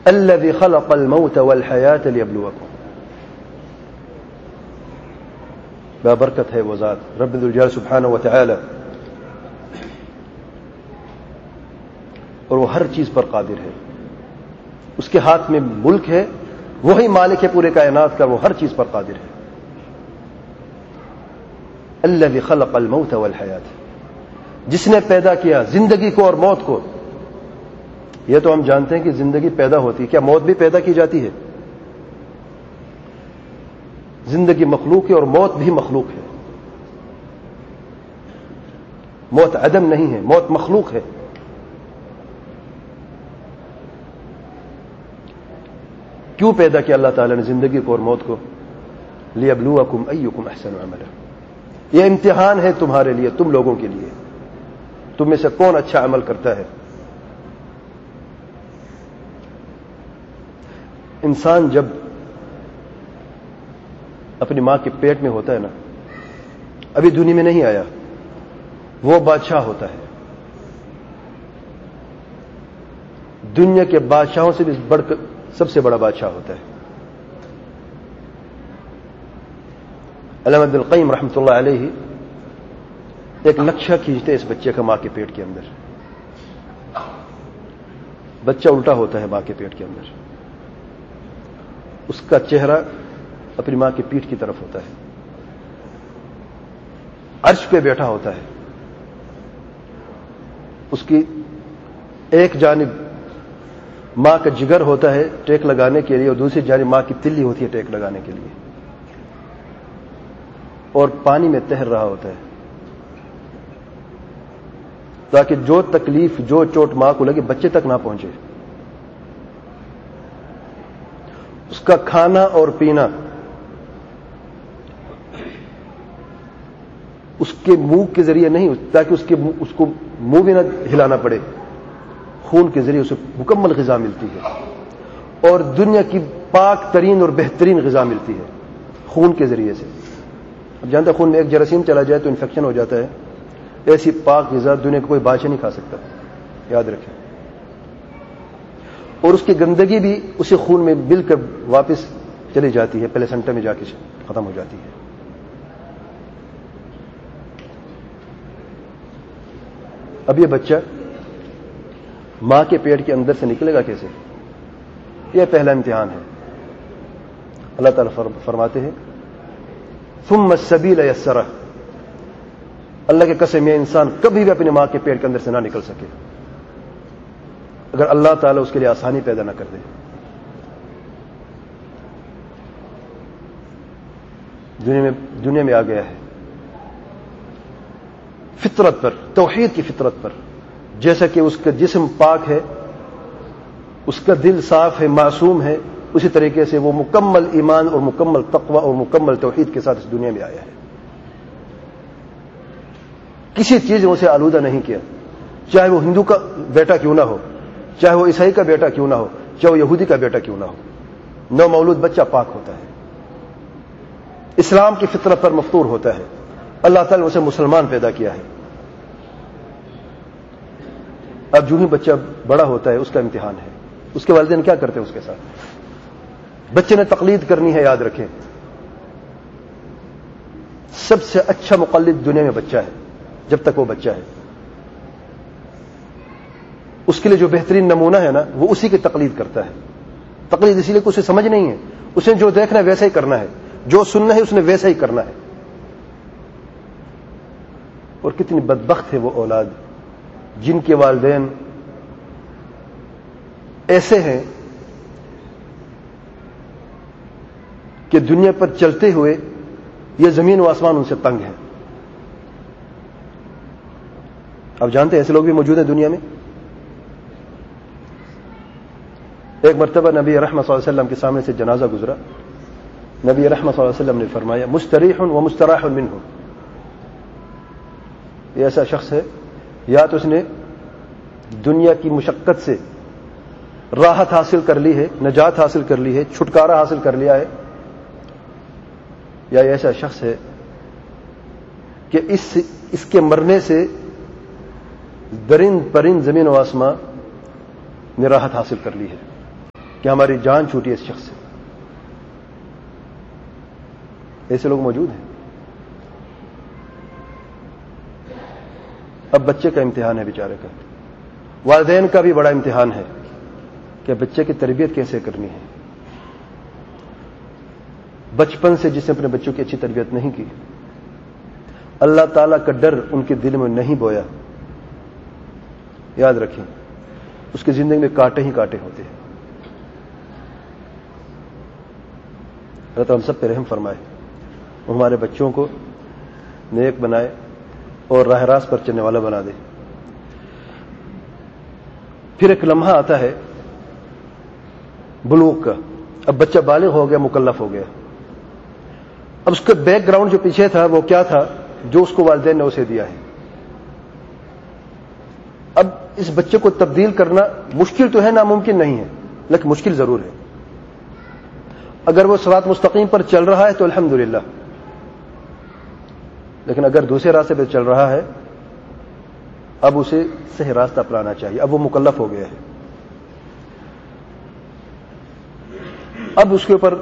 الذي خلق الموت والحیات لیبلوکم. بابرکت ہے وہ ذات رب ذوالجلال سبحانہ و تعالی، اور وہ ہر چیز پر قادر ہے. اس کے ہاتھ میں ملک ہے، وہی مالک ہے پورے کائنات کا، وہ ہر چیز پر قادر ہے. الذی خلق الموت والحیات، جس نے پیدا کیا زندگی کو اور موت کو. یہ تو ہم جانتے ہیں کہ زندگی پیدا ہوتی ہے، کیا موت بھی پیدا کی جاتی ہے؟ زندگی مخلوق ہے اور موت بھی مخلوق ہے. موت عدم نہیں ہے، موت مخلوق ہے. کیوں پیدا کیا اللہ تعالیٰ نے زندگی کو اور موت کو؟ لیبلوکم ایکم احسن عملا. یہ امتحان ہے تمہارے لیے، تم لوگوں کے لیے، تم میں سے کون اچھا عمل کرتا ہے. انسان جب اپنی ماں کے پیٹ میں ہوتا ہے نا، ابھی دنیا میں نہیں آیا، وہ بادشاہ ہوتا ہے. دنیا کے بادشاہوں سے بھی بڑھ کر سب سے بڑا بادشاہ ہوتا ہے. علامہ ابن القیم رحمۃ اللہ علیہ ایک نقشہ کھینچتے اس بچے کا ماں کے پیٹ کے اندر. بچہ الٹا ہوتا ہے ماں کے پیٹ کے اندر، اس کا چہرہ اپنی ماں کی پیٹھ کی طرف ہوتا ہے، عرش پہ بیٹھا ہوتا ہے. اس کی ایک جانب ماں کا جگر ہوتا ہے ٹیک لگانے کے لیے، اور دوسری جانب ماں کی تلی ہوتی ہے ٹیک لگانے کے لیے، اور پانی میں تیر رہا ہوتا ہے تاکہ جو تکلیف، جو چوٹ ماں کو لگے بچے تک نہ پہنچے. اس کا کھانا اور پینا اس کے منہ کے ذریعے نہیں، تاکہ اس کو منہ بھی نہ ہلانا پڑے. خون کے ذریعے اسے مکمل غذا ملتی ہے، اور دنیا کی پاک ترین اور بہترین غذا ملتی ہے خون کے ذریعے سے. اب جانتے ہیں خون میں ایک جراثیم چلا جائے تو انفیکشن ہو جاتا ہے. ایسی پاک غذا دنیا کا کوئی بادشاہ نہیں کھا سکتا، یاد رکھیں. اور اس کی گندگی بھی اسی خون میں مل کر واپس چلی جاتی ہے، پلیسنٹا میں جا کے ختم ہو جاتی ہے. اب یہ بچہ ماں کے پیٹ کے اندر سے نکلے گا کیسے؟ یہ پہلا امتحان ہے. اللہ تعالیٰ فرماتے ہیں ثم السبیل یسرہ. اللہ کے قسم یہ انسان کبھی بھی اپنی ماں کے پیٹ کے اندر سے نہ نکل سکے اگر اللہ تعالیٰ اس کے لیے آسانی پیدا نہ کر دے. دنیا میں آ گیا ہے فطرت پر، توحید کی فطرت پر. جیسا کہ اس کا جسم پاک ہے، اس کا دل صاف ہے، معصوم ہے، اسی طریقے سے وہ مکمل ایمان اور مکمل تقوی اور مکمل توحید کے ساتھ اس دنیا میں آیا ہے. کسی چیز نے اسے آلودہ نہیں کیا، چاہے وہ ہندو کا بیٹا کیوں نہ ہو، چاہے وہ عیسائی کا بیٹا کیوں نہ ہو، چاہے وہ یہودی کا بیٹا کیوں نہ ہو. نو مولود بچہ پاک ہوتا ہے، اسلام کی فطرت پر مفطور ہوتا ہے. اللہ تعالیٰ نے اسے مسلمان پیدا کیا ہے. اب جو ہی بچہ بڑا ہوتا ہے اس کا امتحان ہے. اس کے والدین کیا کرتے ہیں اس کے ساتھ؟ بچے نے تقلید کرنی ہے. یاد رکھیں سب سے اچھا مقلد دنیا میں بچہ ہے جب تک وہ بچہ ہے. اس کے لیے جو بہترین نمونہ ہے نا وہ اسی کی تقلید کرتا ہے. تقلید اسی لیے کہ اسے سمجھ نہیں ہے، اسے جو دیکھنا ہے ویسا ہی کرنا ہے، جو سننا ہے اس نے ویسا ہی کرنا ہے. اور کتنی بدبخت ہے وہ اولاد جن کے والدین ایسے ہیں کہ دنیا پر چلتے ہوئے یہ زمین و آسمان ان سے تنگ ہے. آپ جانتے ہیں ایسے لوگ بھی موجود ہیں دنیا میں. ایک مرتبہ نبی رحمت صلی اللہ علیہ وسلم کے سامنے سے جنازہ گزرا. نبی رحمت صلی اللہ علیہ وسلم نے فرمایا مستریح و مستراح منہ. یہ ایسا شخص ہے یا تو اس نے دنیا کی مشقت سے راحت حاصل کر لی ہے، نجات حاصل کر لی ہے، چھٹکارا حاصل کر لیا ہے، یا ایسا شخص ہے کہ اس کے مرنے سے درند پرند زمین و آسمان نے راحت حاصل کر لی ہے. کہ ہماری جان چھوٹی اس شخص سے. ایسے لوگ موجود ہیں. اب بچے کا امتحان ہے بیچارے کا. والدین کا بھی بڑا امتحان ہے کہ بچے کی تربیت کیسے کرنی ہے. بچپن سے جس نے اپنے بچوں کی اچھی تربیت نہیں کی، اللہ تعالیٰ کا ڈر ان کے دل میں نہیں بویا، یاد رکھیں اس کی زندگی میں کانٹے ہی کانٹے ہوتے ہیں. اللہ تعالیٰ ہم سب پہ رحم فرمائے، وہ ہمارے بچوں کو نیک بنائے اور راہ راست پر چلنے والا بنا دے. پھر ایک لمحہ آتا ہے بلوغ کا. اب بچہ بالغ ہو گیا، مکلف ہو گیا. اب اس کا بیک گراؤنڈ جو پیچھے تھا وہ کیا تھا جو اس کو والدین نے اسے دیا ہے. اب اس بچے کو تبدیل کرنا مشکل تو ہے، ناممکن نہیں ہے، لیکن مشکل ضرور ہے. اگر وہ صراط مستقیم پر چل رہا ہے تو الحمدللہ، لیکن اگر دوسرے راستے پہ چل رہا ہے اب اسے صحیح راستہ اپنانا چاہیے. اب وہ مکلف ہو گیا ہے. اب اس کے اوپر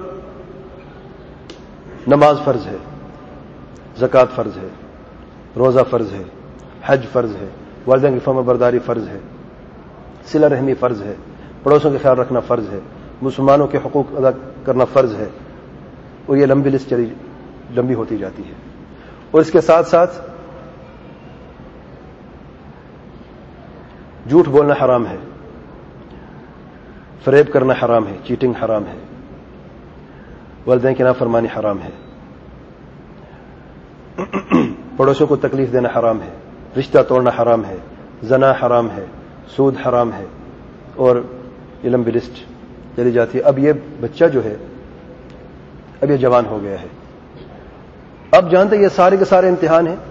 نماز فرض ہے، زکوٰۃ فرض ہے، روزہ فرض ہے، حج فرض ہے، والدین کی فرما برداری فرض ہے، صلہ رحمی فرض ہے، پڑوسوں کا خیال رکھنا فرض ہے، مسلمانوں کے حقوق ادا کرنا فرض ہے. اور یہ لمبی لسٹ لمبی ہوتی جاتی ہے. اور اس کے ساتھ ساتھ جھوٹ بولنا حرام ہے، فریب کرنا حرام ہے، چیٹنگ حرام ہے، والدین کی نافرمانی حرام ہے، پڑوسیوں کو تکلیف دینا حرام ہے، رشتہ توڑنا حرام ہے، زنا حرام ہے، سود حرام ہے، اور یہ لمبی لسٹ چلی جاتی ہے. اب یہ بچہ جو ہے اب یہ جوان ہو گیا ہے. اب جانتے یہ سارے کے سارے امتحان ہیں.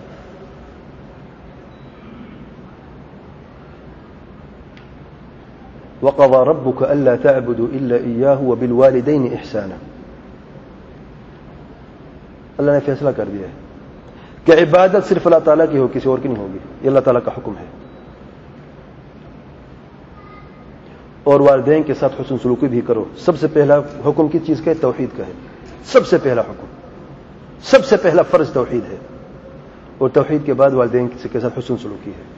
وَقَضَىٰ رَبُّكَ أَلَّا تَعْبُدُوا إِلَّا إِيَّاهُ وَبِالْوَالِدَيْنِ إِحْسَانًا. اللہ نے فیصلہ کر دیا ہے کہ عبادت صرف اللہ تعالیٰ کی ہو، کسی اور کی نہیں ہوگی. یہ اللہ تعالیٰ کا حکم ہے. اور والدین کے ساتھ حسن سلوکی بھی کرو. سب سے پہلا حکم کس چیز کا ہے؟ توحید کا ہے. سب سے پہلا حکم، سب سے پہلا فرض توحید ہے. اور توحید کے بعد والدین کے ساتھ حسن سلوکی ہے.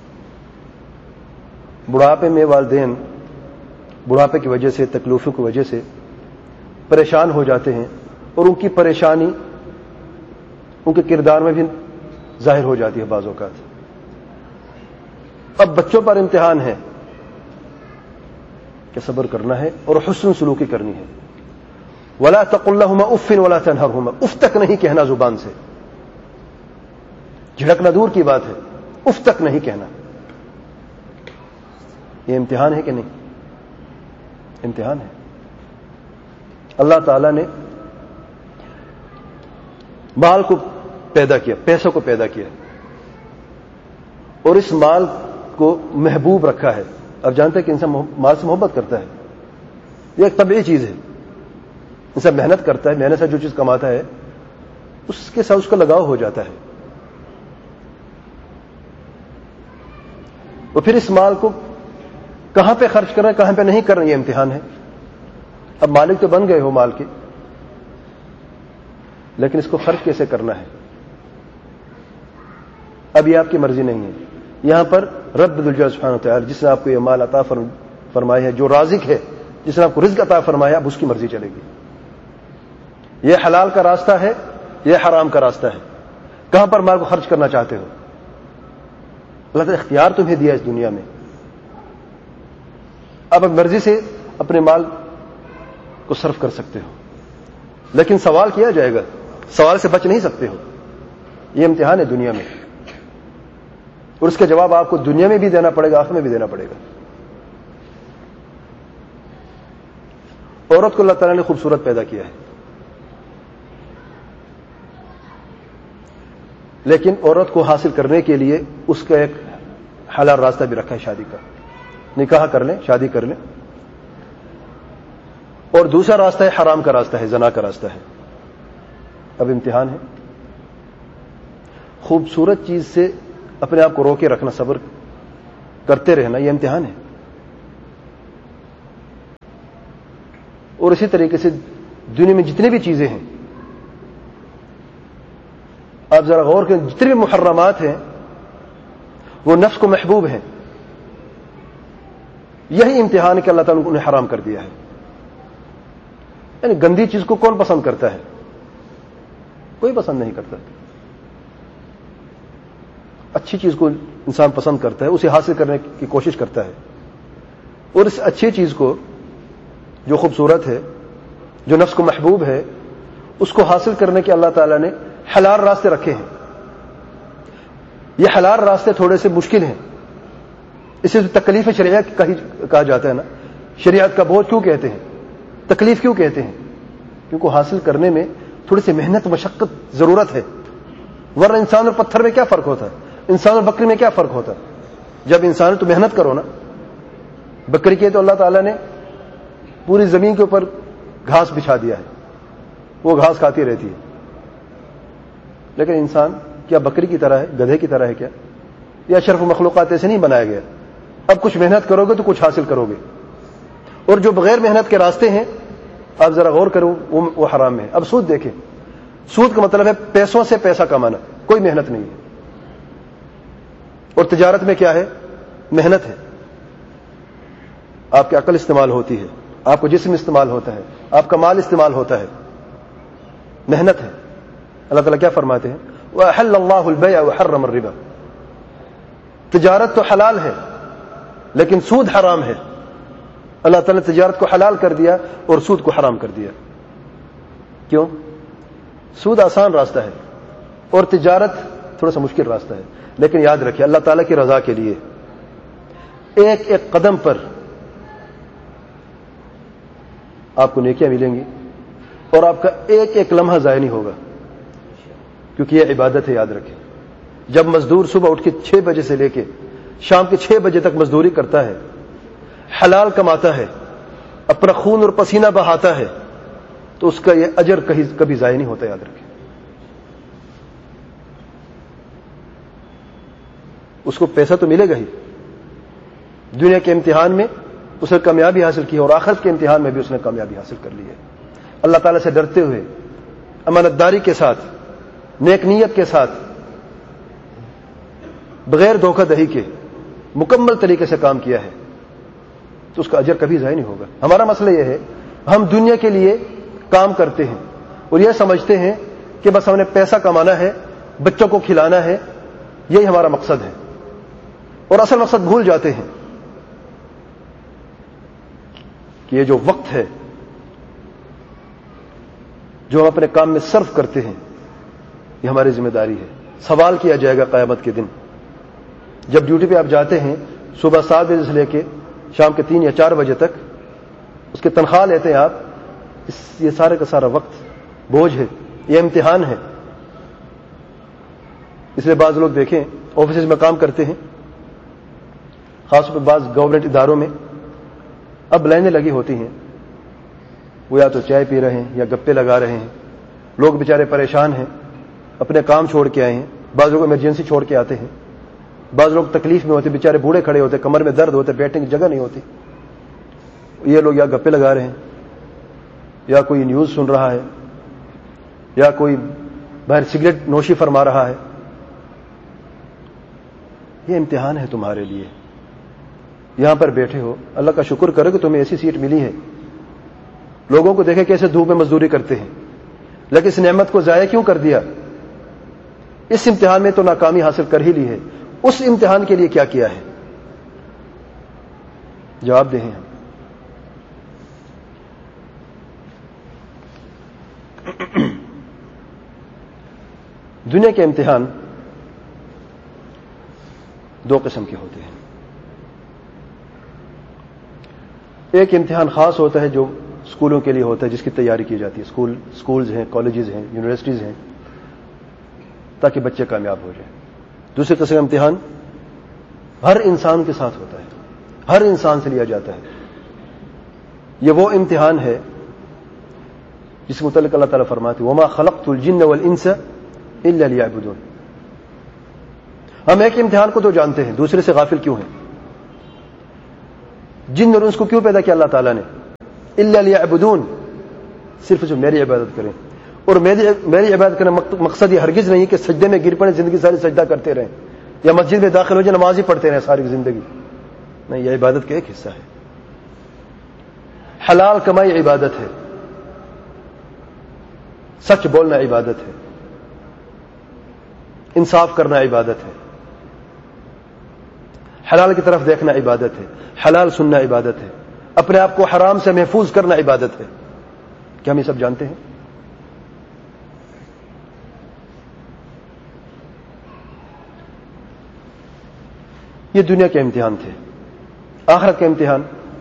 بڑھاپے میں والدین بڑھاپے کی وجہ سے، تکلیفوں کی وجہ سے پریشان ہو جاتے ہیں، اور ان کی پریشانی ان کے کردار میں بھی ظاہر ہو جاتی ہے بعض اوقات. اب بچوں پر امتحان ہے کہ صبر کرنا ہے اور حسن سلوکی کرنی ہے. وَلَا تَقُلْ لَهُمَا أُفٍّ وَلَا تَنْهَرْهُمَا. اف تک نہیں کہنا زبان سے، جھڑکنا دور کی بات ہے، اف تک نہیں کہنا. یہ امتحان ہے کہ نہیں؟ امتحان ہے. اللہ تعالیٰ نے مال کو پیدا کیا، پیسوں کو پیدا کیا، اور اس مال کو محبوب رکھا ہے. اب جانتے ہیں کہ انسان مال سے محبت کرتا ہے. یہ ایک طبیعی چیز ہے. انسان محنت کرتا ہے، محنت سے جو چیز کماتا ہے اس کے ساتھ اس کا لگاؤ ہو جاتا ہے. اور پھر اس مال کو کہاں پہ خرچ کرنا ہے، کہاں پہ نہیں کرنا، یہ امتحان ہے. اب مالک تو بن گئے ہو مال کے، لیکن اس کو خرچ کیسے کرنا ہے اب یہ آپ کی مرضی نہیں ہے. یہاں پر رب ذوالجلال سبحانہ وتعالی جس نے آپ کو یہ مال عطا فرمایا ہے، جو رازق ہے، جس نے آپ کو رزق عطا فرمایا، اب اس کی مرضی چلے گی. یہ حلال کا راستہ ہے، یہ حرام کا راستہ ہے. کہاں پر مال کو خرچ کرنا چاہتے ہو؟ اللہ تعالیٰ اختیار تمہیں دیا اس دنیا میں. اب مرضی سے اپنے مال کو صرف کر سکتے ہو، لیکن سوال کیا جائے گا، سوال سے بچ نہیں سکتے ہو. یہ امتحان ہے دنیا میں، اور اس کا جواب آپ کو دنیا میں بھی دینا پڑے گا، آخرت میں بھی دینا پڑے گا. عورت کو اللہ تعالیٰ نے خوبصورت پیدا کیا ہے، لیکن عورت کو حاصل کرنے کے لیے اس کا ایک حلال راستہ بھی رکھا ہے، شادی کا. نکاح کر لیں، شادی کر لیں. اور دوسرا راستہ ہے حرام کا راستہ ہے، زنا کا راستہ ہے. اب امتحان ہے. خوبصورت چیز سے اپنے آپ کو روکے رکھنا، صبر کرتے رہنا، یہ امتحان ہے. اور اسی طریقے سے دنیا میں جتنی بھی چیزیں ہیں، آپ ذرا غور کریں، جتنے بھی محرمات ہیں وہ نفس کو محبوب ہیں. یہی امتحان کہ اللہ تعالیٰ نے حرام کر دیا ہے. یعنی گندی چیز کو کون پسند کرتا ہے؟ کوئی پسند نہیں کرتا. اچھی چیز کو انسان پسند کرتا ہے، اسے حاصل کرنے کی کوشش کرتا ہے، اور اس اچھی چیز کو جو خوبصورت ہے، جو نفس کو محبوب ہے، اس کو حاصل کرنے کے اللہ تعالیٰ نے حلال راستے رکھے ہیں. یہ حلال راستے تھوڑے سے مشکل ہیں، اسے تکلیف شریعت کہا جاتا ہے نا. شریعت کا بوجھ کیوں کہتے ہیں، تکلیف کیوں کہتے ہیں؟ کیونکہ حاصل کرنے میں تھوڑی سی محنت مشقت ضرورت ہے. ورنہ انسان اور پتھر میں کیا فرق ہوتا ہے؟ انسان اور بکری میں کیا فرق ہوتا ہے؟ جب انسان تو محنت کرو نا. بکری کے تو اللہ تعالیٰ نے پوری زمین کے اوپر گھاس بچھا دیا ہے، وہ گھاس کھاتی رہتی ہے. لیکن انسان کیا بکری کی طرح ہے، گدھے کی طرح ہے کیا؟ یا اشرف مخلوقات ایسے نہیں بنایا گیا. اب کچھ محنت کرو گے تو کچھ حاصل کرو گے، اور جو بغیر محنت کے راستے ہیں آپ ذرا غور کرو وہ حرام ہے. اب سود دیکھیں، سود کا مطلب ہے پیسوں سے پیسہ کمانا، کوئی محنت نہیں ہے. اور تجارت میں کیا ہے؟ محنت ہے. آپ کی عقل استعمال ہوتی ہے، آپ کو جسم استعمال ہوتا ہے، آپ کا مال استعمال ہوتا ہے، محنت ہے. اللہ تعالیٰ کیا فرماتے ہیں؟ وَأَحَلَّ اللَّهُ الْبَيْعَ وَحَرَّمَ الرِّبَا. تجارت تو حلال ہے لیکن سود حرام ہے. اللہ تعالیٰ نے تجارت کو حلال کر دیا اور سود کو حرام کر دیا. کیوں؟ سود آسان راستہ ہے اور تجارت تھوڑا سا مشکل راستہ ہے. لیکن یاد رکھیں، اللہ تعالیٰ کی رضا کے لیے ایک ایک قدم پر آپ کو نیکیاں ملیں گی اور آپ کا ایک ایک لمحہ ضائع نہیں ہوگا، کیونکہ یہ عبادت ہے. یاد رکھیں، جب مزدور صبح اٹھ کے 6 بجے سے لے کے شام کے 6 بجے تک مزدوری کرتا ہے، حلال کماتا ہے، اپنا خون اور پسینہ بہاتا ہے، تو اس کا یہ اجر کبھی ضائع نہیں ہوتا. یاد رکھیں، اس کو پیسہ تو ملے گا ہی. دنیا کے امتحان میں اس نے کامیابی حاصل کی اور آخرت کے امتحان میں بھی اس نے کامیابی حاصل کر لی ہے. اللہ تعالیٰ سے ڈرتے ہوئے، امانت داری کے ساتھ، نیک نیت کے ساتھ، بغیر دھوکہ دہی کے مکمل طریقے سے کام کیا ہے تو اس کا اجر کبھی ضائع نہیں ہوگا. ہمارا مسئلہ یہ ہے، ہم دنیا کے لیے کام کرتے ہیں اور یہ سمجھتے ہیں کہ بس ہم نے پیسہ کمانا ہے، بچوں کو کھلانا ہے، یہی ہمارا مقصد ہے، اور اصل مقصد بھول جاتے ہیں کہ یہ جو وقت ہے جو ہم اپنے کام میں صرف کرتے ہیں یہ ہماری ذمہ داری ہے. سوال کیا جائے گا قیامت کے دن. جب ڈیوٹی پہ آپ جاتے ہیں صبح 7 بجے سے لے کے شام کے 3 یا 4 بجے تک، اس کی تنخواہ لیتے ہیں آپ، یہ سارے کا سارا وقت بوجھ ہے، یہ امتحان ہے. اس لیے بعض لوگ دیکھیں آفیسز میں کام کرتے ہیں، خاص طور پہ بعض گورنمنٹ اداروں میں اب لائنیں لگی ہوتی ہیں، وہ یا تو چائے پی رہے ہیں یا گپے لگا رہے ہیں. لوگ بیچارے پریشان ہیں، اپنے کام چھوڑ کے آئے ہیں، بعض لوگ ایمرجنسی چھوڑ کے آتے ہیں، بعض لوگ تکلیف میں ہوتے، بیچارے بوڑھے کھڑے ہوتے، کمر میں درد ہوتے، بیٹھنے کی جگہ نہیں ہوتی. یہ لوگ یا گپے لگا رہے ہیں یا کوئی نیوز سن رہا ہے یا کوئی باہر سگریٹ نوشی فرما رہا ہے. یہ امتحان ہے تمہارے لیے. یہاں پر بیٹھے ہو، اللہ کا شکر کرو کہ تمہیں ایسی سیٹ ملی ہے. لوگوں کو دیکھے کیسے دھوپ میں مزدوری کرتے ہیں، لیکن اس نعمت کو ضائع کیوں کر دیا؟ اس امتحان میں تو ناکامی حاصل کر ہی لی ہے، اس امتحان کے لیے کیا کیا ہے؟ جواب دیں ہم. دنیا کے امتحان 2 قسم کے ہوتے ہیں. ایک امتحان خاص ہوتا ہے جو اسکولوں کے لیے ہوتا ہے، جس کی تیاری کی جاتی ہے. اسکولز ہیں، کالجز ہیں، یونیورسٹیز ہیں، تاکہ بچے کامیاب ہو جائیں. دوسری قسم کا امتحان ہر انسان کے ساتھ ہوتا ہے، ہر انسان سے لیا جاتا ہے. یہ وہ امتحان ہے جس کے متعلق اللہ تعالیٰ فرماتے ہیں وَمَا خَلَقْتُ الْجِنَّ وَالْإِنسَ إِلَّا لِيَعْبُدُونَ. ہم ایک امتحان کو تو جانتے ہیں، دوسرے سے غافل کیوں ہیں؟ جن اور انس کو کیوں پیدا کیا اللہ تعالیٰ نے؟ الا لیعبدون، صرف جو میری عبادت کریں. اور میری عبادت کرنے مقصد یہ ہرگز نہیں کہ سجدے میں گر پڑے زندگی ساری سجدہ کرتے رہیں، یا مسجد میں داخل ہو جائے نماز ہی پڑھتے رہیں ساری زندگی. نہیں، یہ عبادت کا ایک حصہ ہے. حلال کمائی عبادت ہے، سچ بولنا عبادت ہے، انصاف کرنا عبادت ہے، حلال کی طرف دیکھنا عبادت ہے، حلال سننا عبادت ہے، اپنے آپ کو حرام سے محفوظ کرنا عبادت ہے. کیا ہم یہ سب جانتے ہیں؟ یہ دنیا کے امتحان تھے. آخرت کا امتحان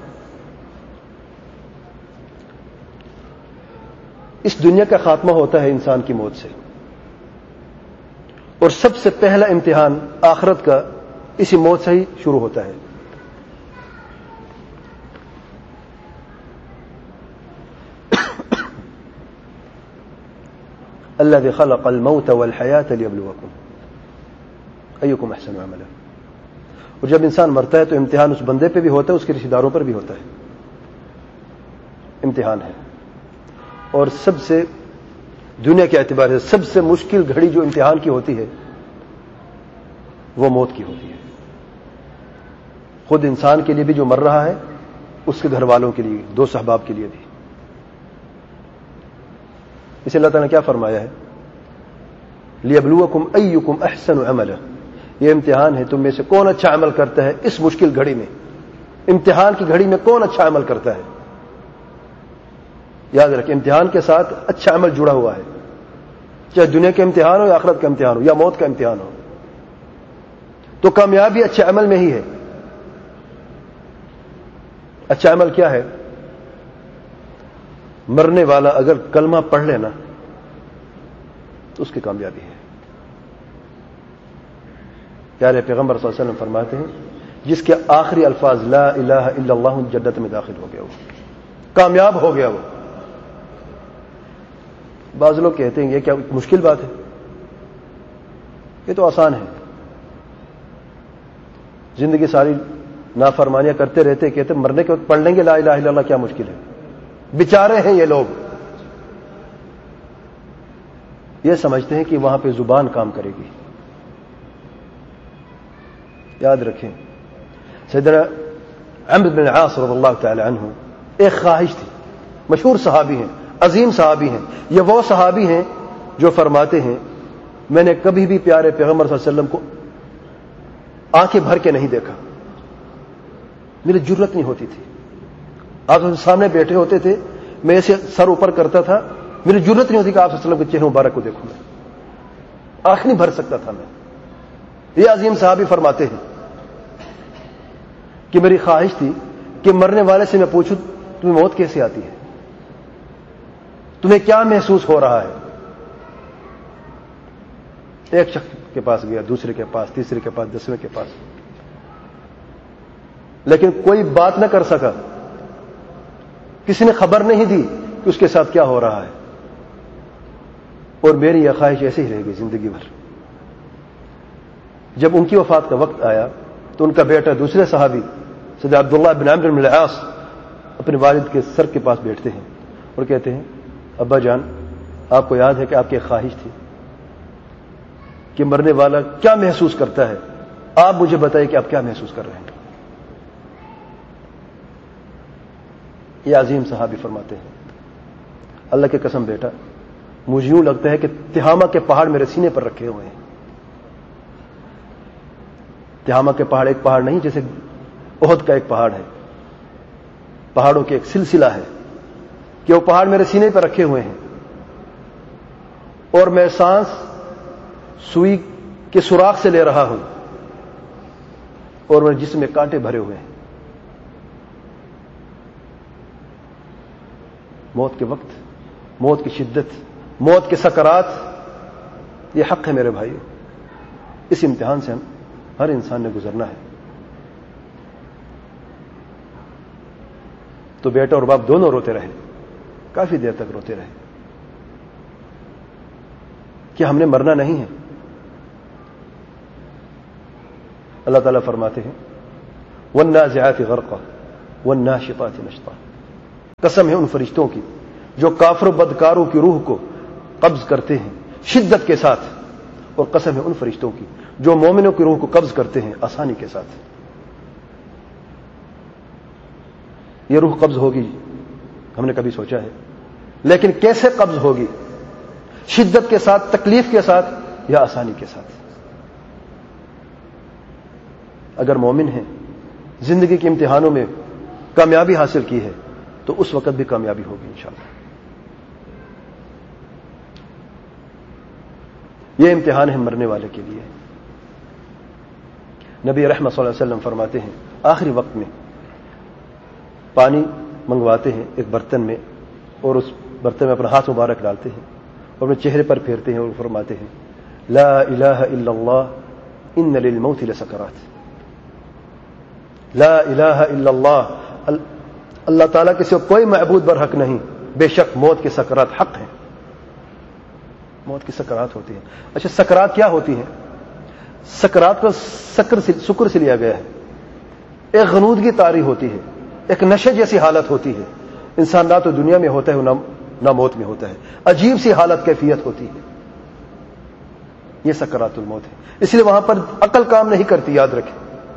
اس دنیا کا خاتمہ ہوتا ہے انسان کی موت سے، اور سب سے پہلا امتحان آخرت کا اسی موت سے ہی شروع ہوتا ہے. الذي خلق الموت والحياة ليبلوكم أيكم أحسن عملا. اور جب انسان مرتا ہے تو امتحان اس بندے پہ بھی ہوتا ہے، اس کے رشتہ داروں پر بھی ہوتا ہے. امتحان ہے. اور سب سے دنیا کے اعتبار سے سب سے مشکل گھڑی جو امتحان کی ہوتی ہے وہ موت کی ہوتی ہے. خود انسان کے لیے بھی جو مر رہا ہے، اس کے گھر والوں کے لیے، دوست احباب کے لیے بھی. اسے اللہ تعالیٰ نے کیا فرمایا ہے؟ لِيَبْلُوَكُمْ أَيُّكُمْ أَحْسَنُ عَمَلًا. یہ امتحان ہے تم میں سے کون اچھا عمل کرتا ہے اس مشکل گھڑی میں. امتحان کی گھڑی میں کون اچھا عمل کرتا ہے. یاد رکھیں، امتحان کے ساتھ اچھا عمل جڑا ہوا ہے، چاہے دنیا کا امتحان ہو یا آخرت کا امتحان ہو یا موت کا امتحان ہو. تو کامیابی اچھے عمل میں ہی ہے. اچھا عمل کیا ہے؟ مرنے والا اگر کلمہ پڑھ لینا تو اس کی کامیابی ہے. پیارے پیغمبر صلی اللہ علیہ وسلم فرماتے ہیں جس کے آخری الفاظ لا الہ الا اللہ جنت میں داخل ہو گیا، وہ کامیاب ہو گیا. وہ بعض لوگ کہتے ہیں یہ کیا مشکل بات ہے؟ یہ تو آسان ہے. زندگی ساری نافرمانیاں کرتے رہتے، کہتے مرنے کے وقت پڑھ لیں گے لا الہ الا اللہ، کیا مشکل ہے؟ بیچارے ہیں یہ لوگ، یہ سمجھتے ہیں کہ وہاں پہ زبان کام کرے گی. یاد رکھیں، سیدنا عمرو بن العاص رضی اللہ تعالی عنہ ایک خواہش تھی. مشہور صحابی ہیں، عظیم صحابی ہیں. یہ وہ صحابی ہیں جو فرماتے ہیں میں نے کبھی بھی پیارے پیغمبر صلی اللہ علیہ وسلم کو آنکھیں بھر کے نہیں دیکھا، میری جرت نہیں ہوتی تھی. آپ سامنے بیٹھے ہوتے تھے، میں ایسے سر اوپر کرتا تھا، میری جرت نہیں ہوتی کہ آپ صلی اللہ علیہ وسلم کے چہرے مبارک کو دیکھوں. میں آنکھ نہیں بھر سکتا تھا. میں یہ عظیم صحابی فرماتے ہیں کہ میری خواہش تھی کہ مرنے والے سے میں پوچھوں تمہیں موت کیسے آتی ہے، تمہیں کیا محسوس ہو رہا ہے. ایک شخص کے پاس گیا، دوسرے کے پاس، تیسرے کے پاس، 10ویں کے پاس، لیکن کوئی بات نہ کر سکا. کسی نے خبر نہیں دی کہ اس کے ساتھ کیا ہو رہا ہے. اور میری یہ خواہش ایسے ہی رہ گئی زندگی بھر. جب ان کی وفات کا وقت آیا تو ان کا بیٹا دوسرے صحابی سیدنا عبداللہ بن عمرو بن العاص اپنے والد کے سر کے پاس بیٹھتے ہیں اور کہتے ہیں ابا جان، آپ کو یاد ہے کہ آپ کی ایک خواہش تھی کہ مرنے والا کیا محسوس کرتا ہے، آپ مجھے بتائیے کہ آپ کیا محسوس کر رہے ہیں. یہ عظیم صحابی فرماتے ہیں اللہ کی قسم بیٹا، مجھے یوں لگتا ہے کہ تہامہ کے پہاڑ میرے سینے پر رکھے ہوئے ہیں. تہامہ کے پہاڑ ایک پہاڑ نہیں، جیسے احد کا ایک پہاڑ ہے. پہاڑوں کے ایک سلسلہ ہے کہ وہ پہاڑ میرے سینے پر رکھے ہوئے ہیں، اور میں سانس سوئی کے سوراخ سے لے رہا ہوں، اور میرے جسم میں کانٹے بھرے ہوئے ہیں. موت کے وقت، موت کی شدت، موت کے سکرات، یہ حق ہے میرے بھائیو. اس امتحان سے ہر انسان نے گزرنا ہے. تو بیٹا اور باپ دونوں روتے رہے، کافی دیر تک روتے رہے کہ ہم نے مرنا نہیں ہے. اللہ تعالیٰ فرماتے ہیں وَالنَّازِعَاتِ غَرْقًا وَالنَّاشِطَاتِ نَشْطًا. قسم ہے ان فرشتوں کی جو کافر و بدکاروں کی روح کو قبض کرتے ہیں شدت کے ساتھ، اور قسم ہے ان فرشتوں کی جو مومنوں کی روح کو قبض کرتے ہیں آسانی کے ساتھ۔ یہ روح قبض ہوگی ہم نے کبھی سوچا ہے؟ لیکن کیسے قبض ہوگی؟ شدت کے ساتھ، تکلیف کے ساتھ، یا آسانی کے ساتھ؟ اگر مومن ہیں، زندگی کے امتحانوں میں کامیابی حاصل کی ہے تو اس وقت بھی کامیابی ہوگی انشاءاللہ۔ یہ امتحان ہے مرنے والے کے لیے۔ نبی رحمت صلی اللہ علیہ وسلم فرماتے ہیں آخری وقت میں پانی منگواتے ہیں ایک برتن میں، اور اس برتن میں اپنا ہاتھ مبارک ڈالتے ہیں اور اپنے چہرے پر پھیرتے ہیں اور فرماتے ہیں لا الہ الا اللہ ان للموت لسکرات۔ لا الہ الا اللہ، اللہ تعالیٰ کے سوا کوئی معبود برحق نہیں، بے شک موت کے سکرات حق ہیں۔ موت کی سکرات ہوتی ہیں۔ اچھا سکرات کیا ہوتی ہیں؟ سکرات کو سکر سے لیا گیا ہے۔ ایک غنودگی طاری ہوتی ہے، ایک نشے جیسی حالت ہوتی ہے، انسان نہ تو دنیا میں ہوتا ہے نہ موت میں ہوتا ہے، عجیب سی حالت کیفیت ہوتی ہے، یہ سکرات الموت ہے۔ اس لیے وہاں پر عقل کام نہیں کرتی، یاد رکھیں،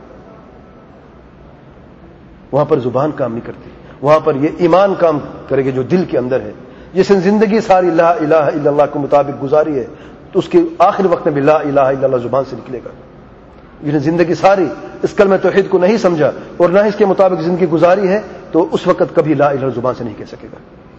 وہاں پر زبان کام نہیں کرتی، وہاں پر یہ ایمان کام کرے گا جو دل کے اندر ہے۔ جس نے زندگی ساری لا الہ الا اللہ کے مطابق گزاری ہے تو اس کے آخری وقت میں بھی لا الہ الا اللہ زبان سے نکلے گا۔ جس نے زندگی ساری اس کلمہ توحید کو نہیں سمجھا اور نہ اس کے مطابق زندگی گزاری ہے تو اس وقت کبھی لا الہ زبان سے نہیں کہہ سکے گا۔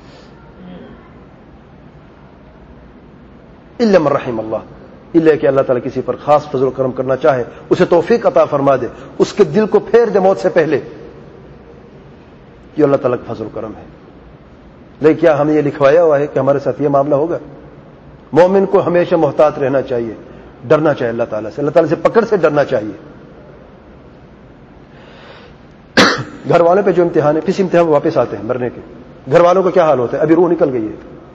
الا من رحم اللہ، الا کہ اللہ تعالیٰ کسی پر خاص فضل و کرم کرنا چاہے، اسے توفیق عطا فرما دے، اس کے دل کو پھیر دے موت سے پہلے، یہ اللہ تعالیٰ کا فضل و کرم ہے۔ لیکن کیا ہمیں یہ لکھوایا ہوا ہے کہ ہمارے ساتھ یہ معاملہ ہوگا؟ مومن کو ہمیشہ محتاط رہنا چاہیے، ڈرنا چاہیے اللہ تعالیٰ سے، اللہ تعالیٰ سے پکڑ سے ڈرنا چاہیے۔ گھر والوں پہ جو امتحان ہے، کسی امتحان میں واپس آتے ہیں مرنے کے، گھر والوں کا کیا حال ہوتا ہے؟ ابھی روح نکل گئی ہے۔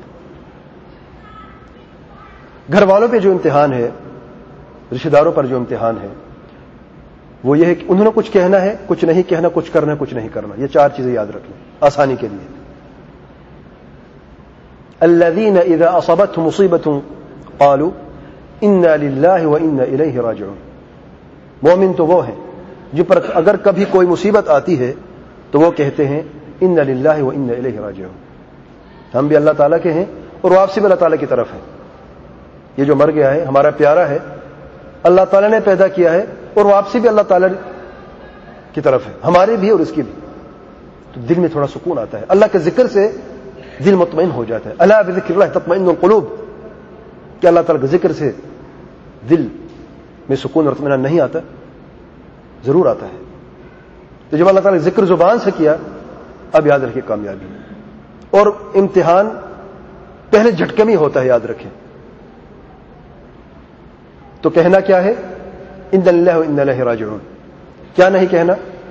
گھر والوں پہ جو امتحان ہے، رشتہ داروں پر جو امتحان ہے، وہ یہ ہے کہ انہوں نے کچھ کہنا ہے، کچھ نہیں کہنا، کچھ کرنا ہے، کچھ نہیں کرنا۔ یہ چار چیزیں یاد رکھ لیں آسانی کے لیے۔ الذين اذا اصابتهم مصيبه قالوا انا لله وانا اليه راجعون۔ مومن تو وہ ہیں جو پر اگر کبھی کوئی مصیبت آتی ہے تو وہ کہتے ہیں انا لله وانا اليه راجعون، ہم بھی اللہ تعالیٰ کے ہیں اور واپسی بھی اللہ تعالیٰ کی طرف ہے۔ یہ جو مر گیا ہے ہمارا پیارا ہے، اللہ تعالیٰ نے پیدا کیا ہے اور واپسی بھی اللہ تعالیٰ کی طرف ہے، ہماری بھی اور اس کی بھی۔ تو دل میں تھوڑا سکون آتا ہے، اللہ کے ذکر سے دل مطمئن ہو جاتا ہے۔ الا بذکر اللہ تطمئن القلوب، کہ اللہ تعالیٰ کے ذکر سے دل میں سکون اور اطمینان نہیں آتا؟ ضرور آتا ہے۔ تو جب اللہ تعالیٰ کے ذکر زبان سے کیا، اب یاد رکھیں کامیابی، اور امتحان پہلے جھٹکے میں ہوتا ہے، یاد رکھیں۔ تو کہنا کیا ہے؟ انا للہ وانا الیہ راجعون۔ کیا نہیں کہنا؟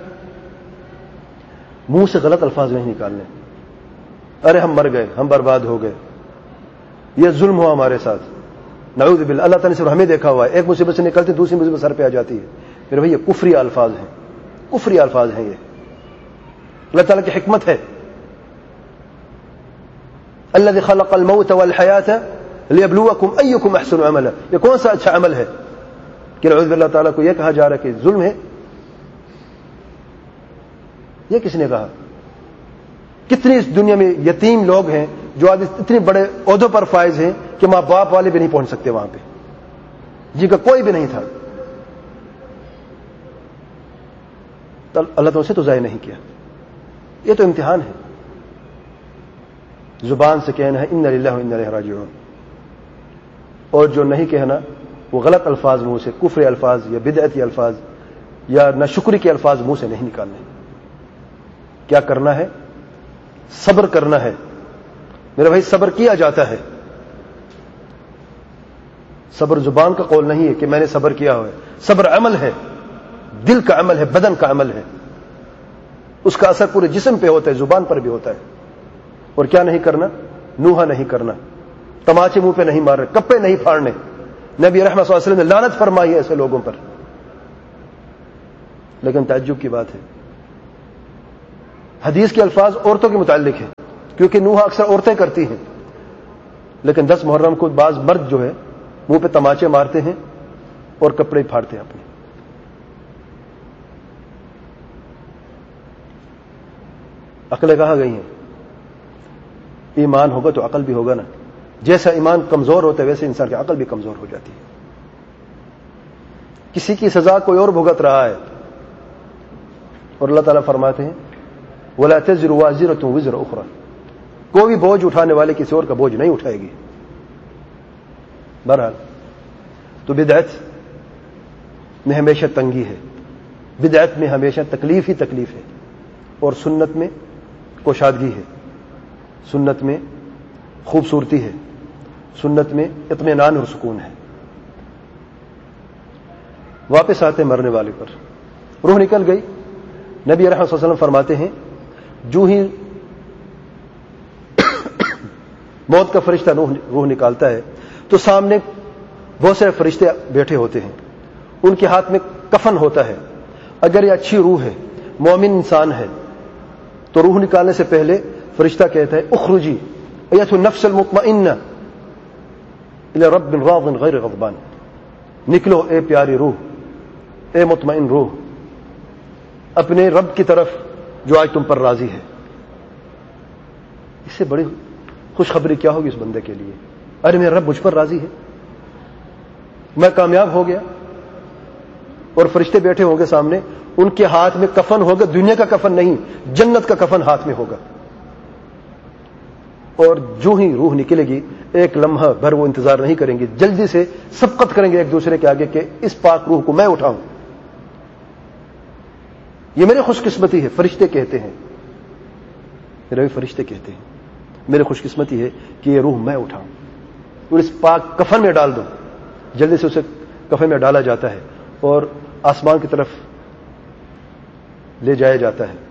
منہ سے غلط الفاظ نہیں نکالنے، ارے ہم مر گئے، ہم برباد ہو گئے، یہ ظلم ہوا ہمارے ساتھ، نعوذ باللہ۔ اللہ تعالیٰ نے صرف ہمیں دیکھا ہوا ہے، ایک مصیبت سے نکلتے دوسری مصیبت سر پہ آ جاتی ہے۔ پھر بھئی یہ کفری الفاظ ہیں، کفری الفاظ ہیں، یہ اللہ تعالیٰ کی حکمت ہے۔ الذی خلق الموت والحیاۃ لیبلوکم ایکم احسن عملا، یہ کون سا اچھا عمل ہے کہ نعوذ باللہ تعالیٰ کو یہ کہا جا رہا ہے کہ ظلم ہے؟ یہ کس نے کہا؟ کتنی اس دنیا میں یتیم لوگ ہیں جو آج اتنے بڑے عہدوں پر فائز ہیں کہ ماں باپ والے بھی نہیں پہنچ سکتے وہاں پہ، جن کا کوئی بھی نہیں تھا۔ اللہ تعالیٰ سے تو ضائع نہیں کیا۔ یہ تو امتحان ہے۔ زبان سے کہنا ہے انا للہ وانا الیہ راجعون، اور جو نہیں کہنا وہ غلط الفاظ منہ سے، کفر الفاظ یا بدعتی الفاظ یا ناشکری کے الفاظ منہ سے نہیں نکالنے۔ کیا کرنا ہے؟ صبر کرنا ہے میرے بھائی، صبر کیا جاتا ہے۔ صبر زبان کا قول نہیں ہے کہ میں نے صبر کیا ہوا ہے، صبر عمل ہے، دل کا عمل ہے، بدن کا عمل ہے، اس کا اثر پورے جسم پہ ہوتا ہے، زبان پر بھی ہوتا ہے۔ اور کیا نہیں کرنا؟ نوحہ نہیں کرنا، تماچے منہ پہ نہیں مارنے، کپڑے نہیں پھاڑنے۔ نبی رحمت صلی اللہ علیہ وسلم نے لعنت فرمائی ہے ایسے لوگوں پر۔ لیکن تعجب کی بات ہے حدیث کے الفاظ عورتوں کے متعلق ہیں کیونکہ نوحہ اکثر عورتیں کرتی ہیں، لیکن 10 محرم کو بعض مرد جو ہے منہ پہ تماچے مارتے ہیں اور کپڑے پھاڑتے ہیں اپنے. عقلیں کہاں گئی ہیں؟ ایمان ہوگا تو عقل بھی ہوگا نا. جیسا ایمان کمزور ہوتا ہے ویسے انسان کی عقل بھی کمزور ہو جاتی ہے. کسی کی سزا کوئی اور بھگت رہا ہے اور اللہ تعالیٰ فرماتے ہیں وَلَا تَزِرُ وَازِرَةٌ وِزْرَ أُخْرَى، کوئی بھی بوجھ اٹھانے والے کسی اور کا بوجھ نہیں اٹھائے گی. بہرحال تو بدعت میں ہمیشہ تنگی ہے، بدعت میں ہمیشہ تکلیف ہی تکلیف ہے، اور سنت میں کوشادگی ہے، سنت میں خوبصورتی ہے، سنت میں اطمینان اور سکون ہے. واپس آتے ہیں مرنے والے پر. روح نکل گئی. نبی رحمت صلی اللہ علیہ وسلم فرماتے ہیں جو ہی موت کا فرشتہ روح نکالتا ہے تو سامنے بہت سارے فرشتے بیٹھے ہوتے ہیں، ان کے ہاتھ میں کفن ہوتا ہے. اگر یہ اچھی روح ہے، مومن انسان ہے، تو روح نکالنے سے پہلے فرشتہ کہتا ہے اخرجی ایتھا النفس المطمئنہ الی رب راض غیر غضبان، نکلو اے پیاری روح، اے مطمئن روح، اپنے رب کی طرف جو آج تم پر راضی ہے. اس سے بڑی خوشخبری کیا ہوگی اس بندے کے لیے؟ ارے میرا رب مجھ پر راضی ہے، میں کامیاب ہو گیا. اور فرشتے بیٹھے ہوں گے سامنے، ان کے ہاتھ میں کفن ہوگا، دنیا کا کفن نہیں، جنت کا کفن ہاتھ میں ہوگا. اور جو ہی روح نکلے گی ایک لمحہ بھر وہ انتظار نہیں کریں گے، جلدی سے سبقت کریں گے ایک دوسرے کے آگے کہ اس پاک روح کو میں اٹھاؤں. یہ میری خوش قسمتی ہے. فرشتے کہتے ہیں، میرے فرشتے کہتے ہیں میری خوش قسمتی ہے کہ یہ روح میں اٹھاؤں اور اس پاک کفن میں ڈال دوں. جلدی سے اسے کفن میں ڈالا جاتا ہے اور آسمان کی طرف لے جایا جاتا ہے.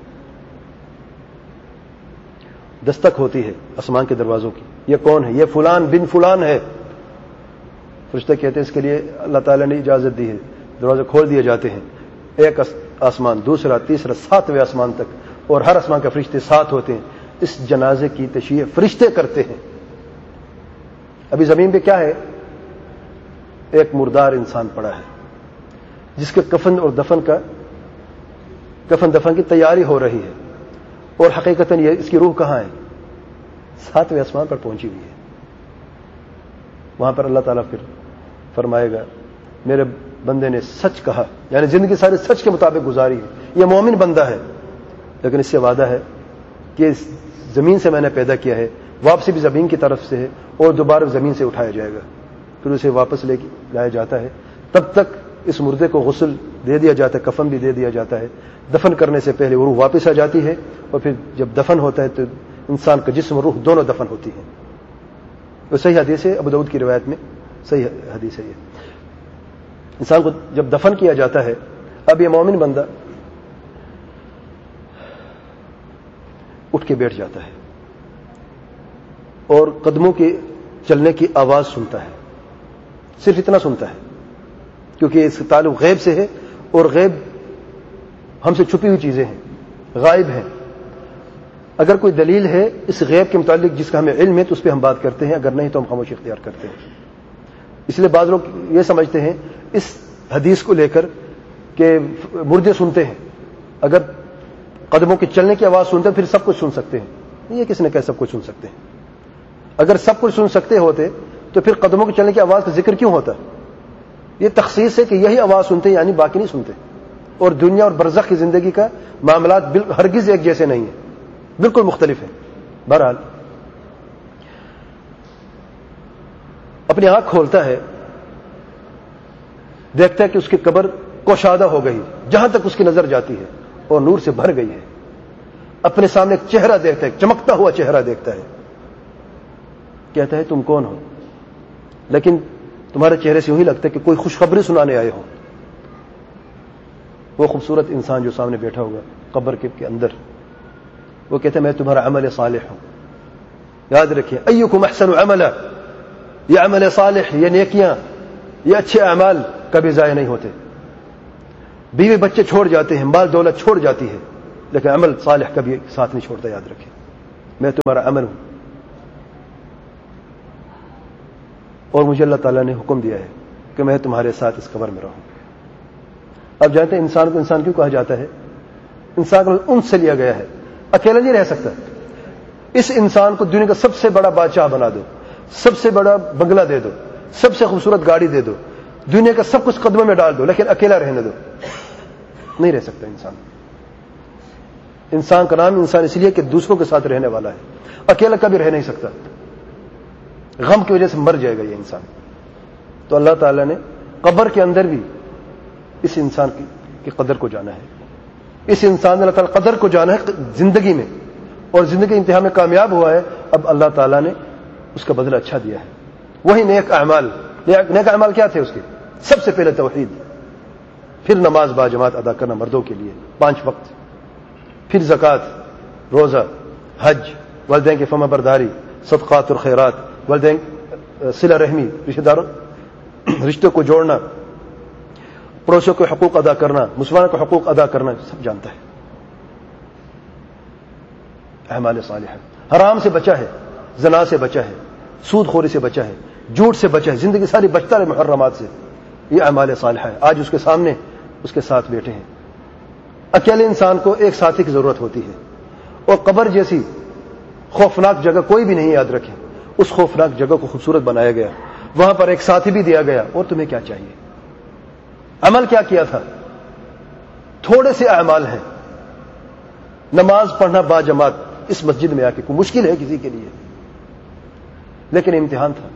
دستک ہوتی ہے آسمان کے دروازوں کی، یہ کون ہے؟ یہ فلان بن فلان ہے. فرشتے کہتے ہیں اس کے لیے اللہ تعالیٰ نے اجازت دی ہے. دروازے کھول دیے جاتے ہیں، ایک آسمان، دوسرا، تیسرا، 7ویں آسمان تک، اور ہر آسمان کے فرشتے 7 ہوتے ہیں. اس جنازے کی تشییع فرشتے کرتے ہیں. ابھی زمین پہ کیا ہے؟ ایک مردار انسان پڑا ہے جس کے کفن اور دفن کی تیاری ہو رہی ہے، اور حقیقتاً یہ اس کی روح کہاں ہے؟ 7ویں آسمان پر پہنچی ہوئی ہے. وہاں پر اللہ تعالیٰ پھر فرمائے گا میرے بندے نے سچ کہا، یعنی زندگی ساری سچ کے مطابق گزاری ہے، یہ مومن بندہ ہے، لیکن اس سے وعدہ ہے کہ اس زمین سے میں نے پیدا کیا ہے، واپسی بھی زمین کی طرف سے ہے، اور دوبارہ زمین سے اٹھایا جائے گا. پھر اسے واپس لے لایا جاتا ہے. تب تک اس مردے کو غسل دے دیا جاتا ہے، کفن بھی دے دیا جاتا ہے. دفن کرنے سے پہلے وہ روح واپس آ جاتی ہے، اور پھر جب دفن ہوتا ہے تو انسان کا جسم اور روح دونوں دفن ہوتی ہیں. وہ صحیح حدیث ہے، ابو داؤد کی روایت میں صحیح حدیث ہے. یہ انسان کو جب دفن کیا جاتا ہے، اب یہ مومن بندہ اٹھ کے بیٹھ جاتا ہے اور قدموں کے چلنے کی آواز سنتا ہے. صرف اتنا سنتا ہے کیونکہ اس کا تعلق غیب سے ہے، اور غیب ہم سے چھپی ہوئی چیزیں ہیں، غائب ہیں. اگر کوئی دلیل ہے اس غیب کے متعلق جس کا ہمیں علم ہے تو اس پہ ہم بات کرتے ہیں، اگر نہیں تو ہم خاموشی اختیار کرتے ہیں. اس لیے بعض لوگ یہ سمجھتے ہیں اس حدیث کو لے کر کہ مردے سنتے ہیں، اگر قدموں کے چلنے کی آواز سنتے ہیں پھر سب کچھ سن سکتے ہیں. یہ کس نے کہا سب کچھ سن سکتے ہیں؟ اگر سب کچھ سن سکتے ہوتے تو پھر قدموں کے چلنے کی آواز کا ذکر کیوں ہوتا؟ یہ تخصیص ہے کہ یہی آواز سنتے ہیں، یعنی باقی نہیں سنتے. اور دنیا اور برزخ کی زندگی کا معاملات ہرگز ایک جیسے نہیں ہیں، بالکل مختلف ہیں. بہرحال اپنی آنکھ کھولتا ہے، دیکھتا ہے کہ اس کی قبر کوشادہ ہو گئی جہاں تک اس کی نظر جاتی ہے، اور نور سے بھر گئی ہے. اپنے سامنے ایک چہرہ دیکھتا ہے، چمکتا ہوا چہرہ دیکھتا ہے. کہتا ہے تم کون ہو؟ لیکن تمہارے چہرے سے یوں ہی لگتا ہے کہ کوئی خوشخبری سنانے آئے ہو. وہ خوبصورت انسان جو سامنے بیٹھا ہوگا قبر کے اندر، وہ کہتا ہے میں تمہارا عمل صالح ہوں. یاد رکھیں ایکم احسن عملا، یہ عمل صالح، یہ نیکیاں، یہ اچھے اعمال کبھی ضائع نہیں ہوتے. بیوی بچے چھوڑ جاتے ہیں، مال دولت چھوڑ جاتی ہے، لیکن عمل صالح کبھی ساتھ نہیں چھوڑتا. یاد رکھیں میں تمہارا عمل ہوں اور مجھے اللہ تعالیٰ نے حکم دیا ہے کہ میں تمہارے ساتھ اس قبر میں رہوں. اب جانتے ہیں انسان کو انسان کیوں کہا جاتا ہے؟ انسان کو ان سے لیا گیا ہے، اکیلا نہیں رہ سکتا. اس انسان کو دنیا کا سب سے بڑا بادشاہ بنا دو، سب سے بڑا بنگلہ دے دو، سب سے خوبصورت گاڑی دے دو، دنیا کا سب کچھ قدموں میں ڈال دو، لیکن اکیلا رہنے دو، نہیں رہ سکتا انسان. انسان کا نام انسان اس لیے کہ دوسروں کے ساتھ رہنے والا ہے، اکیلا کبھی رہ نہیں سکتا، غم کی وجہ سے مر جائے گا یہ انسان. تو اللہ تعالیٰ نے قبر کے اندر بھی اس انسان کی قدر کو جانا ہے. اس انسان نے اللہ تعالیٰ قدر کو جانا ہے زندگی میں، اور زندگی امتحان میں کامیاب ہوا ہے. اب اللہ تعالیٰ نے اس کا بدلہ اچھا دیا ہے. وہی نیک اعمال. نیک اعمال کیا تھے اس کے؟ سب سے پہلے توحید، پھر نماز باجماعت ادا کرنا مردوں کے لیے 5 وقت، پھر زکوٰۃ، روزہ، حج، والدین کی فرما برداری، صدقات اور خیرات، والدین صلہ رحمی، رشتہ داروں رشتوں کو جوڑنا، پڑوسیوں کے حقوق ادا کرنا، مسلمانوں کے حقوق ادا کرنا، سب جانتا ہے. اعمال صالحہ. حرام سے بچا ہے، زنا سے بچا ہے، سود خوری سے بچا ہے، جھوٹ سے بچا ہے، زندگی ساری بچتا رہے محرمات سے. یہ اعمال صالحہ ہے. آج اس کے سامنے اس کے ساتھ بیٹھے ہیں. اکیلے انسان کو ایک ساتھی کی ضرورت ہوتی ہے، اور قبر جیسی خوفناک جگہ کوئی بھی نہیں. یاد رکھیں اس خوفناک جگہ کو خوبصورت بنایا گیا، وہاں پر ایک ساتھی بھی دیا گیا. اور تمہیں کیا چاہیے؟ عمل کیا کیا تھا؟ تھوڑے سے اعمال ہیں. نماز پڑھنا باجماعت اس مسجد میں آ کے کوئی مشکل ہے کسی کے لیے، لیکن امتحان تھا